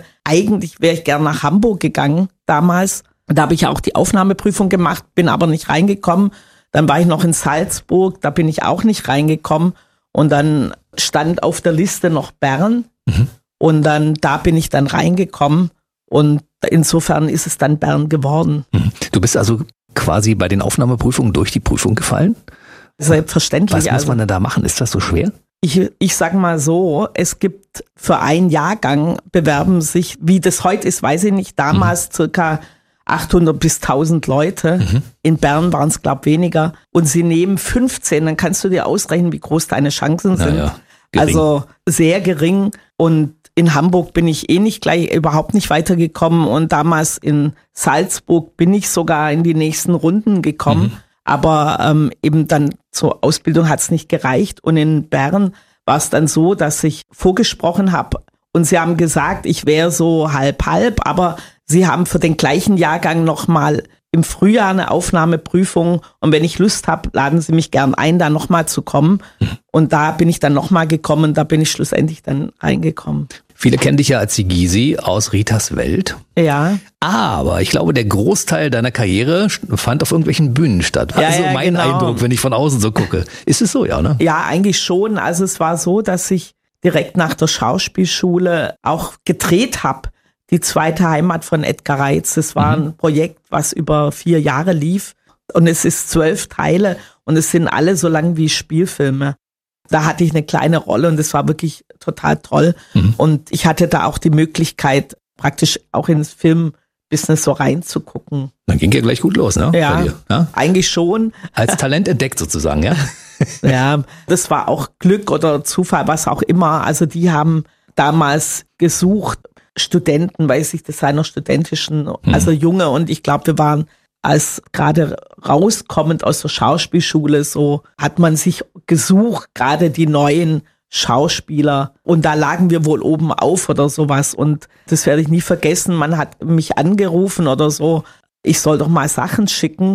wäre ich gern nach Hamburg gegangen damals. Da habe ich auch die Aufnahmeprüfung gemacht, bin aber nicht reingekommen. Dann war ich noch in Salzburg, da bin ich auch nicht reingekommen. Und dann stand auf der Liste noch Bern. Und da bin ich dann reingekommen. Und insofern ist es dann Bern geworden. Du bist also quasi bei den Aufnahmeprüfungen durch die Prüfung gefallen? Selbstverständlich. Was muss man denn da machen? Ist das so schwer? Ich sage mal so, es gibt für einen Jahrgang, bewerben sich, wie das heute ist, weiß ich nicht, damals circa 800 bis 1000 Leute. In Bern waren es, glaube ich, weniger. Und sie nehmen 15, dann kannst du dir ausrechnen, wie groß deine Chancen sind. Ja, also sehr gering. Und in Hamburg bin ich überhaupt nicht weitergekommen. Und damals in Salzburg bin ich sogar in die nächsten Runden gekommen. Aber eben dann zur Ausbildung hat es nicht gereicht. Und in Bern war es dann so, dass ich vorgesprochen habe. Und sie haben gesagt, ich wäre so halb, aber sie haben für den gleichen Jahrgang nochmal im Frühjahr eine Aufnahmeprüfung. Und wenn ich Lust habe, laden sie mich gern ein, da nochmal zu kommen. Und da bin ich dann nochmal gekommen, da bin ich schlussendlich dann reingekommen. Viele kennen dich ja als die Gysi aus Ritas Welt. Ja. Aber ich glaube, der Großteil deiner Karriere fand auf irgendwelchen Bühnen statt. Also mein Eindruck, wenn ich von außen so gucke. Ist es so, ja, ne? Ja, eigentlich schon. Also es war so, dass ich direkt nach der Schauspielschule auch gedreht habe. Die zweite Heimat von Edgar Reitz. Das war ein Projekt, was über 4 Jahre lief. Und es ist 12 Teile und es sind alle so lang wie Spielfilme. Da hatte ich eine kleine Rolle und das war wirklich total toll. Und ich hatte da auch die Möglichkeit, praktisch auch ins Filmbusiness so reinzugucken. Dann ging ja gleich gut los, ne? Ja, bei dir, ja? Eigentlich schon. Als Talent entdeckt sozusagen, ja? Ja, das war auch Glück oder Zufall, was auch immer. Also die haben damals gesucht, Studenten, weiß ich, das einer studentischen, also Junge, und ich glaube, wir waren als gerade rauskommend aus der Schauspielschule, so hat man sich gesucht, gerade die neuen Schauspieler, und da lagen wir wohl oben auf oder sowas, und das werde ich nie vergessen. Man hat mich angerufen oder so, ich soll doch mal Sachen schicken,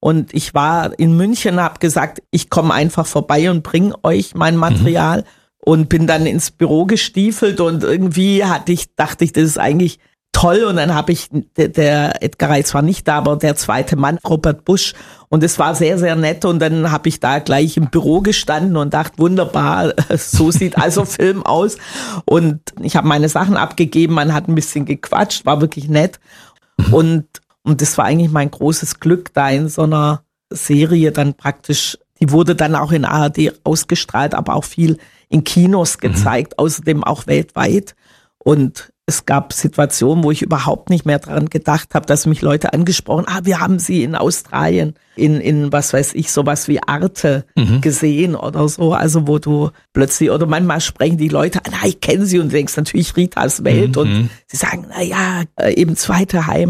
Und ich war in München, habe gesagt, ich komme einfach vorbei und bringe euch mein Material und bin dann ins Büro gestiefelt und irgendwie dachte ich, das ist eigentlich toll. Und dann habe ich, der Edgar Reitz war nicht da, aber der zweite Mann, Robert Busch. Und es war sehr, sehr nett. Und dann habe ich da gleich im Büro gestanden und dachte, wunderbar, so sieht also Film aus. Und ich habe meine Sachen abgegeben, man hat ein bisschen gequatscht, war wirklich nett. Und das war eigentlich mein großes Glück, da in so einer Serie dann praktisch, die wurde dann auch in ARD ausgestrahlt, aber auch viel in Kinos gezeigt, außerdem auch weltweit. Und es gab Situationen, wo ich überhaupt nicht mehr dran gedacht habe, dass mich Leute angesprochen haben, wir haben sie in Australien in was weiß ich, sowas wie Arte gesehen oder so, also wo du plötzlich, oder manchmal sprechen die Leute an, ich kenne sie und du denkst natürlich Ritas Welt und sie sagen, eben zweite Heimat.